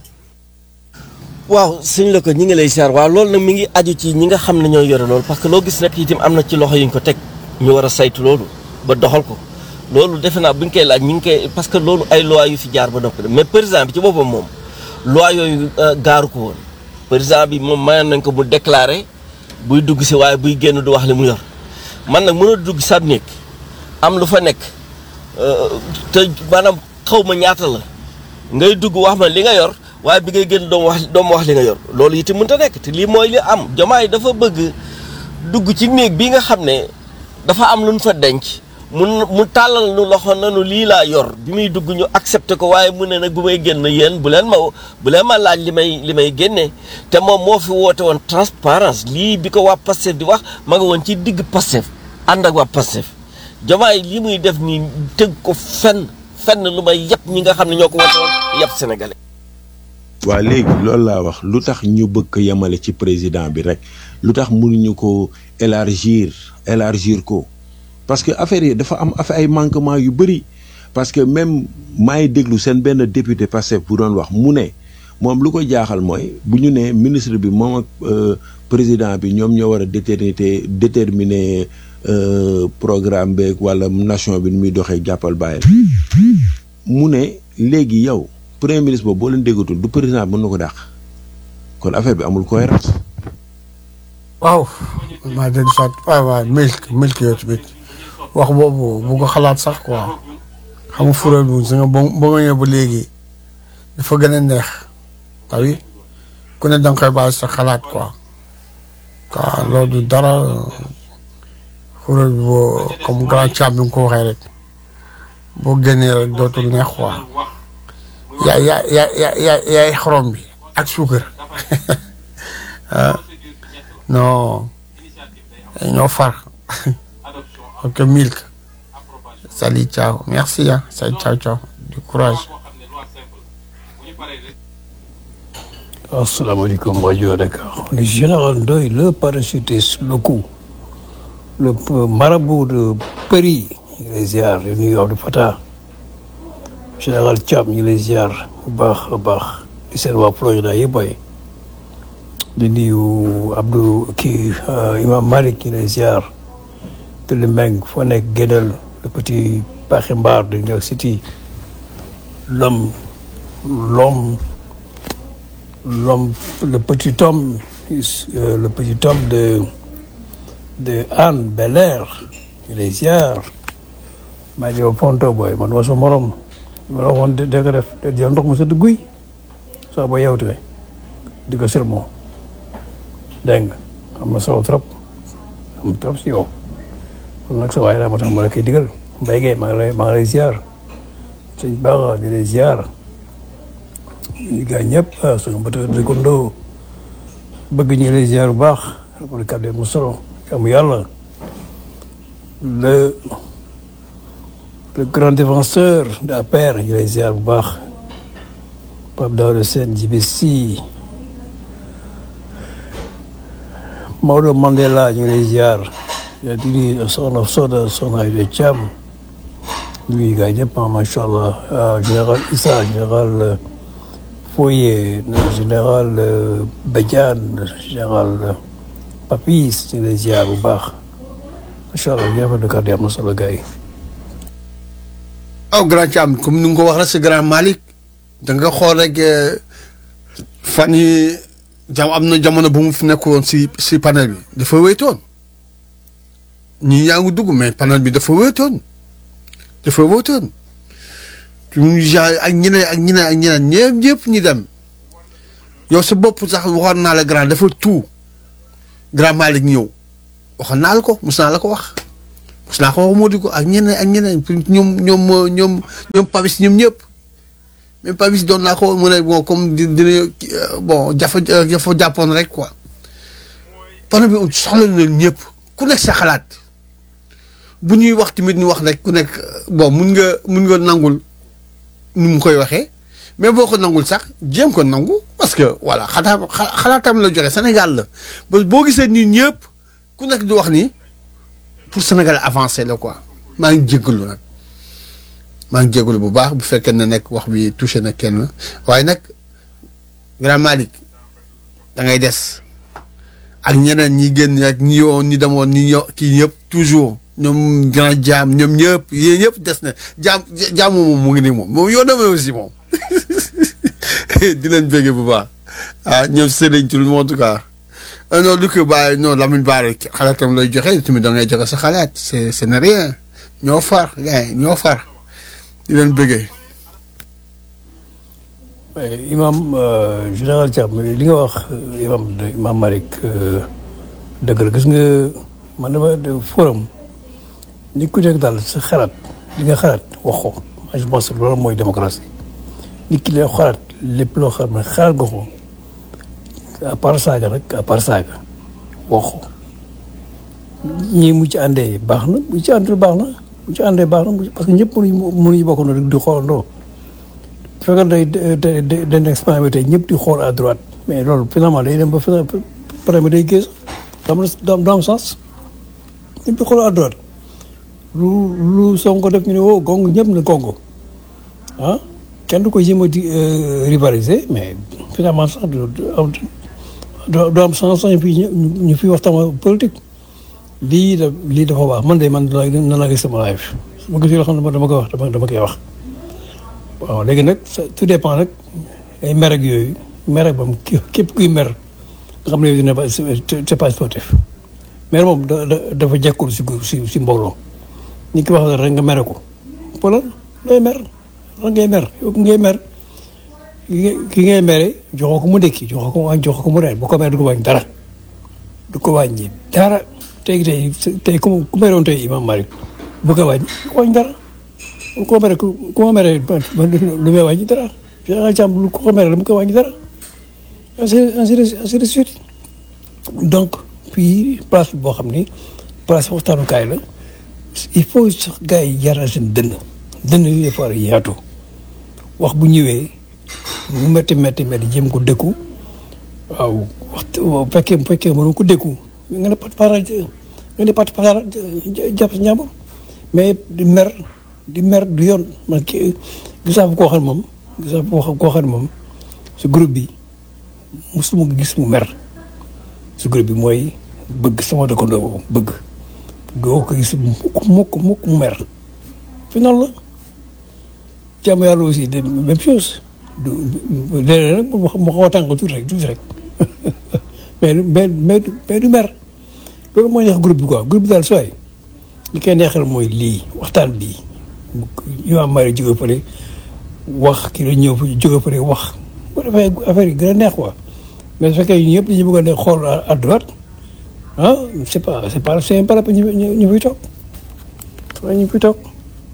waaw suñ la ko ñi ngi lay siyaar waaw loolu nag mi ngi aju ci ñi nga xam ne ñoo yore loolu parce que loo gis rek itam am na ci loxo yuñ ko teg ñu war a saytu loolu ba doxal ko loolu defe naa buñ koy laaj ñi ngi koy parce que loolu ay loi yu fi jaar ba noppi mais président bi ci boppam moom loi yooyu gaaru ko woon président bi moom mayoon nañ ko mu déclaré buy dugg si waaye buy génn du wax li mu yor man nag mën a dugg sa néeg am lu fa nekk te maanaam xaw ma ñaata la ngay dugg wax ma li nga yor waaye bi ngay génn doom wax li nga yor loolu itam mënut a nekk te lii mooy li am Diomaye dafa bëgg dugg ci néeg bi nga xam ne dafa am lu ñu fa denc mu tàllal nu loxo nanu lii laa yor bi muy dugg ñu accepté ko waaye mu ne nag bu may génn yéen bu leen ma laaj li may génnee te moom moo fi woote woon transparence lii bi ko waa Pastef di wax ma nga woon ci digg Pastef ànd ak waa Pastef Diomaye lii muy def nii tëgg ko fenn lu may yëpp ñi nga xam ne ñoo ko woote woon yëpp sénégalais. waa léegi loolu laa wax lu tax ñu bëgg ko yemale ci président bi rek lu tax mënuñu ko élargir ko parce que affaire yi dafa am ay manquement yu bëri parce que même maay déglu seen benn député Pastef bu doon wax mu ne moom lu ko jaaxal mooy bu ñu ne ministre bi moom ak président bi ñoom ñoo war a déterminer programme beeg wala nation bi nu muy doxee jàppal bàyyil mu ne léegi yow premier ministre boobu boo leen déggatul du président bi mën na ko dàq kon affaire bi amul cohérence. waaw maa dellu soit waaw milk yow tamit wax boobu bu ko xalaat sax quoi xam nga fural bu si nga ba ma ñëw ba léegi dafa gën a neex tawi ku ne danga koy bàyyi sa xalaat quoi loolu du dara fural bi boo comme grand Thiam bi nga ko waxee rek boo génnee rek dootul neex quoi yaay xorom bi ak suukar non ñoo far ok milk salut ciao merci salut ciao du courage. Asalaamaaleykum rajo Dakar le général Ndoye le parachutiste le coup le marabout de Paris ñu lay ziar di nuyu Abdou Fatah général Thiam ñu lay ziar bu baax a baax di seen waa Florida yëpp ay di nuyu Abdou Imam Malick ñu lay ziar te le Meng foo nekk génnal le petit Paxi Mbar de New York City l'homme le petit homme de Anne Bel-Air ñu lay ziar maa ngi Ponto boy man waa sa morom ma la waxoon dégg nga def te jël ndox mu sëdd guy soo ba yewtee di ko sirmoo dégg nga am na solo trop si yow kon nag sa waay daa ma tax ma la koy digal Mbaye Gueye maa ngi lay ziar sëñ Bara di lay ziar ñu gaa ñëpp suñu mbëtt dëkkandoo bëgg ñu lay ziar bu baax rapport kàddu mu solo amu yàlla le grand défenseur de la paix ñu lay ziar bu baax Pape Daouda Sène JBC Maodo Mandela ñu lay ziar yaa di nuyu soxna Soda soxna Aïda Thiam nuyu gars ñëpp macha allah général Issa général Foye général Badiane général Papis ñu lay ziar bu baax macha allah ñu rafetlu kàddu yi am na solo gars yi. aw grand Thiam comme ni nga ko wax rek si grand Malick da nga xool rek fan yi am na jamono bu mu fi nekkoon si panel bi dafa wéetoon ñii yaa ngi dugg mais panel bi dafa wéetoon ak ñeneen ñëpp ñu dem yow sa bopp sax waxoon naa la grand dafa tout grand Malick ñëw waxoon naa la ko mos naa la ko wax moo di ko ak ñeneen ñoom Pabis ñoom ñëpp même Pabis doon naa ko mu ne bon comme dina bon jafa jàppoon rek quoi problème bi soxla na ñëpp ku nekk sa xalaat bu ñuy wax tamit ñu wax rek ku nekk bon mun nga nangul ni mu koy waxee mais boo ko nangul sax jéem ko nangu parce que voilà xalaatam la joxe Sénégal la ba boo gisee nit ñëpp ku nekk di wax ni pour Sénégal avancer la quoi maa ngi jégalu bu baax bu fekkee ne nekk wax bi touché na kenn waaye nag grand Malick da ngay des ak ñeneen ñi génn ak ñi yoon ñi demoon ñi kii yëpp toujours ñoom grand jaam ñoom ñëpp yéen ñëpp des na jaam moom mu ngi nii moom yoo demee aussi moom di leen béggee bu baax ñoom Serigne tout le monde en tout cas non du ko bàyyi non Lamine Bara xalaatam lay joxe tamit da ngay joxe sa xalaat c'est n'est rien ñoo far gars yi ñoo far di leen béggee. Imam général Thiam li nga wax Imam Malick dëgg la gis nga man dama forum ni ku nekk daal sa xalaat li nga xalaat wax ko je pense que loolu mooy démocratie nit ki lay xalaat lépp loo xam ne xalaat nga ko à part saaga nag à part saaga wax ko ñii mu ci àndee baax na mu ci àndul baax na mu ci àndee baax na parce que ñëpp mënuñu bokk na rek di xoolandoo bu fekkee dañ expérimenté tey ñëpp di xool à droite mais loolu finalement day dem ba pare day gis du am sens ñëpp di xool à droite lu Sonko def ñu ne woo gongo ñëpp na gongo ah kenn du ko jéem a di rivaliser mais finalement sax du am sens sax ñu fi waxtaan politique lii dafa baax man na la gis sama live su ma gis yoo xam ne dama koy wax dama koy wax waaw léegi nag tout dépend nag ay mer ak yooyu mer ak moom képp kuy mer nga xam ne dina c'est pas sportif mer moom dafa jekkul si mbooloo ni ki wax rek nga mere ko wala looy mer lan ngay mer yow ngay mer ki ngay mere joxoo ko mu ndékki joxoo ko mu reer bu ko mer du ko wàññi dara tey ku meroon tey Imam Malick bu ko wàññi dara ku ma mere lu may wàññi dara Général Thiam ku ko mere lu mu ko wàññi dara ainsi de suite donc fii place boo xam ni place waxtaanukaay la il faut sax gars yi yaral seen dënn yi dafa war a yaatu wax bu ñëwee mu métti jéem ko dëkku waaw bu fekkee mënu ko dëkku nga ne pat para jàpp si ñaambur mais di mer du yoon man gisaa bu koo xam ne moom si groupe bi musuma gis mu mer si groupe bi mooy bëgg sama dëkkandoo boobu bëgg doo ko gis mukk mu mer fi noonu la jàmm yàlla aussi de même chose léeg-léeg nag mu xaw a tàngal tuuti rek mais du mer loolu mooy neex groupe bi quoi groupe bi daal sooy li koy neexal mooy lii waxtaan bii Imam Malick jóge fële wax kii la ñëw jóge fële wax bu defee affaire yi gën a neex quoi mais su fekkee ñëpp dañu bëgg a ne xool à droite ah c'est pas ñu fiy toog ñu fiy toog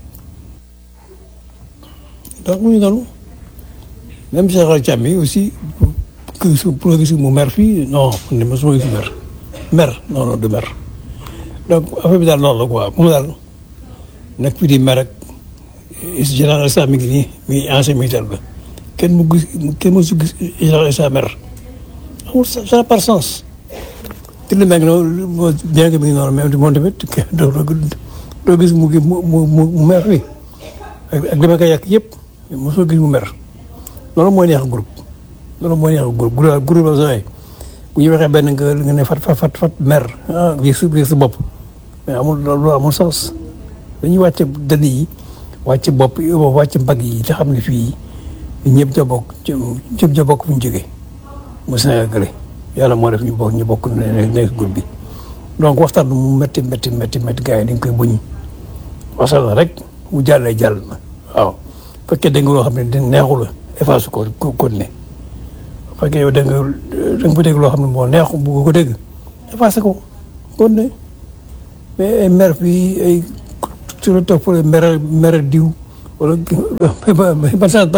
donc mu ngi noonu même Général Thiam yi aussi pour gis mu mer fii non ne ma suma gis mer non du mer donc affaire bi daal noonu la quoi moom daal nekk fi di mer ak Général Thiam mi ngi nii mi ancien militaire ba kenn mu su gis Général Thiam mer amul ça n'a pas de sens te li mel noonu bien que mi ngi noonu même moom tamit doo gis mu mer fii ak li ma koy yàq yëpp mosoo gis mu mer loolu mooy neex groupe la sooy bu ñu waxee benn nga ne fat mer ah bii sa bopp mais loolu amul sens dañuy wàcce dënn yi wàcce bopp wàcce mbagg yi te xam ne fii ñëpp ja bokk fu ñu jógee mu Sénégal gële yàlla moo def ñu bokk nekk groupe bi donc waxtaan mu métti gars yi dañ koy buñ wasal la rek mu jàll waaw fekkee dégg nga loo xam ne neexu la efface ko continuer fekkee yow dégg nga fa dégg loo xam ne moo neexu bu ko dégg effacé ko continuer mais ay mer fii ay sur le topp mer diw wala ban sens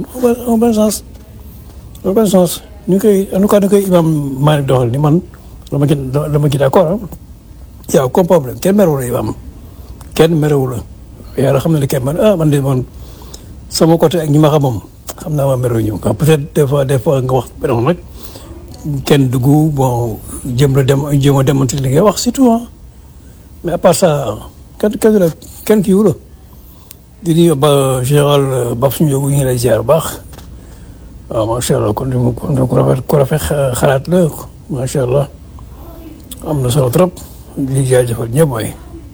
ban sens ñu koy en tout cas ñu koy imam Malick doxal ni man dama ci d'accord yow comme problème kenn merewu la imam kenn merewu la yàlla xam na ne kenn man de man sama côté ak ñi ma xam moom xam naa ma merewu ñu peut-être des fois nga wax benn rek kenn dugg bon jéem a demanti li ngay wax surtout mais à part ça kenn kii wu la di nuyu ba général Babou Ndiogou ñu ngi lay ziar bu baax waaw macha allah kon ku rafet xalaat la macha allah am na solo trop di jaajëfal ñëpp waay.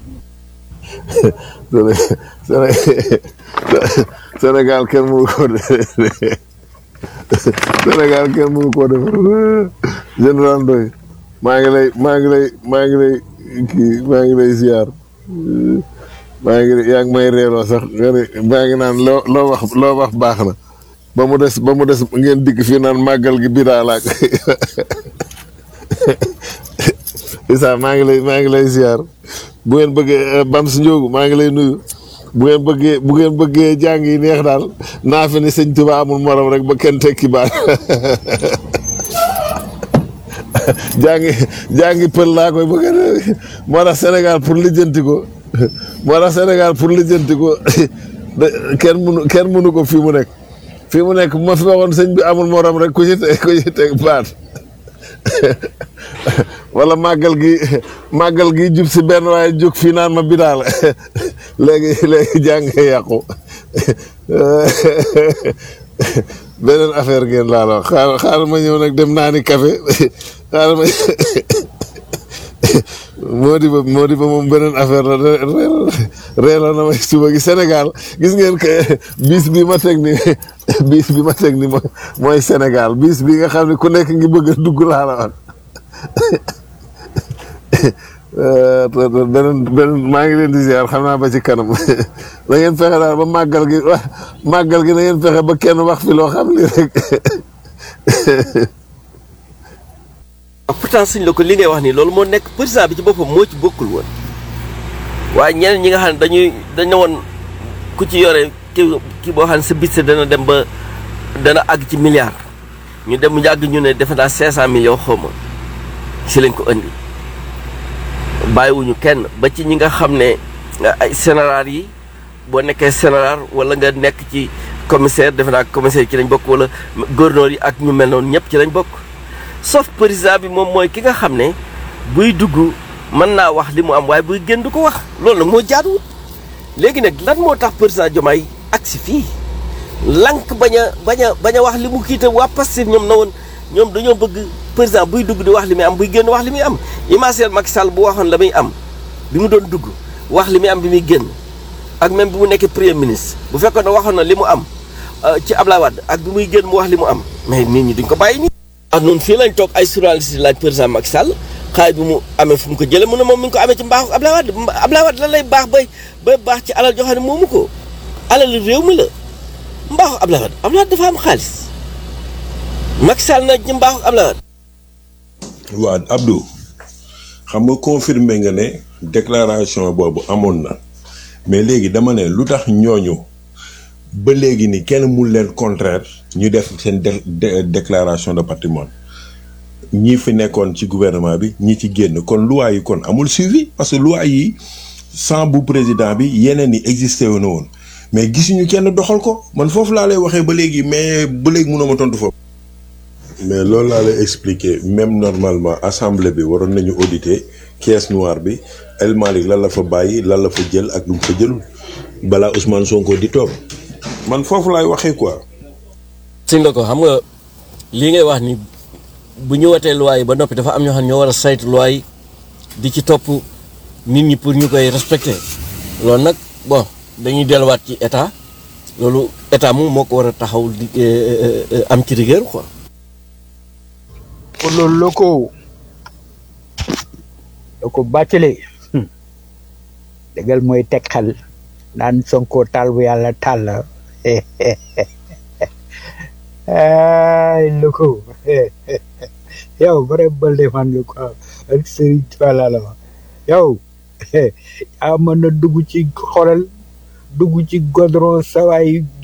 Sénégal kenn mënu ko Sénégal kenn mënu koo defar général Ndoye maa ngi lay ziar yaa ngi may reeloo sax maa ngi naan loo wax baax na ba mu des ngeen dikk fii naan màggal gi bidaa laak Issa maa ngi lay ziar bu ngeen bëggee Bams Ndiogou maa ngi lay nuyu bu ngeen bëggee jàng yi neex daal naa fi ni sëñ Tuba amul morom rek ba kenn tekki baat jàngi pël laa koy bëgg moo tax Sénégal pour lijjanti ko kenn mënu ko fii mu nekk bu ma fi waxoon sëñ bi amul morom rek ku ci teg baat wala màggal gi jub si benn waaye jóg fii naan ma bidaa la léegi jàng yàqu beneen affaire ngeen laa la wax xaaral ma ñëw nag dem naani café xaaral ma moo di ba moom beneen affaire la reeloo na may suba gi Sénégal gis ngeen que bis bi ma teg ni mooy Sénégal bis bi nga xam ne ku nekk ngi bëgg a dugg laa la wax beneen maa ngi leen di ziar xam naa ba ci kanam da ngeen fexe daal ba màggal gi na ngeen fexe ba kenn wax fi loo xam ni rek pourtant suñ la ko li ngay wax nii loolu moo nekk président bi ci boppam moo ci bokkul woon waaye ñeneen ñi nga xam ne dañ ne woon ku ci yore kii boo xam ne sa budget dana àgg ci milliard ñu dem yàgg ñu ne defe naa 500 millions xaw ma si lañ ko indi bàyyiwuñu kenn ba ci ñi nga xam ne ay général yi boo nekkee général wala nga nekk ci commissaire defe naa commissaire ci lañ bokk wala gouverneur yi ak ñu mel noonu ñëpp ci lañ bokk sauf président bi moom mooy ki nga xam ne buy dugg mën naa wax li mu am waaye buy génn du ko wax loolu nag moo jaaduwut léegi nag lan moo tax président Diomaye agsi fii lank bañ a wax li mu kiite waa Pastef ñoom na woon ñoom dañoo bëgg président buy dugg di wax li muy am buy génn wax li muy am imagine Macky Sall bu waxoon la muy am bi mu doon dugg wax li muy am bi muy génn ak même bi mu nekkee premier ministre bu fekkoon ne waxoon na li mu am ci Abdoulaye Wade ak bi muy génn mu wax li mu am mais nit ñi duñ ko bàyyi nii. waaw noonu fii lañ toog ay journaliste laaj président Macky Sall xaalis bi mu amee fu mu ko jëlee mu ne moom mi ngi ko amee ci mbaaxu Abdoulaye Wade Abdoulaye Wade lan lay baax bay baax ci alal joo xam ne moomu ko alal réew mi la mbaaxu Abdoulaye Wade dafa am xaalis Macky Sall na ci mbaaxu Abdoulaye Wade. waaw Abdou xam nga confirmé nga ne déclaration boobu amoon na mais léegi dama ne lu tax ñooñu ba léegi ni kenn mu leen contraire ñu def seen déclaration de patrimoine ñi fi nekkoon ci gouvernement bi ñi ci génn kon loi yi kon amul suivi parce que loi yi sans bu président bi yeneen yi existé woon na woon mais gisuñu kenn doxal ko man foofu laa lay waxee ba léegi mais ba léegi mënoo ma tontu foofu. mais loolu laa lay expliquer même normalement assemblée bi waroon nañu auditer caisse noire bi El Malick lan la fa bàyyi lan la fa jël ak lu mu fa jëlul balaa Ousmane Sonko di toog man foofu laay waxee quoi. si nga ko xam nga lii ngay wax ni bu ñu watee loi yi ba noppi dafa am ñoo xam ne ñoo war a saytu loi yi di ci topp nit ñi pour ñu koy respecter loolu nag bon dañuy delluwaat ci état loolu état moom moo ko war a taxaw di am ci rigueur quoi. pour loolu loo ko bàccale dëggal mooy teg xel naan Sonko taal bu yàlla taal la ay loko yow bare balde fan nga quoi ak Serigne Touba la wax yow mën na dugg ci xoolal dugg ci godron sawaay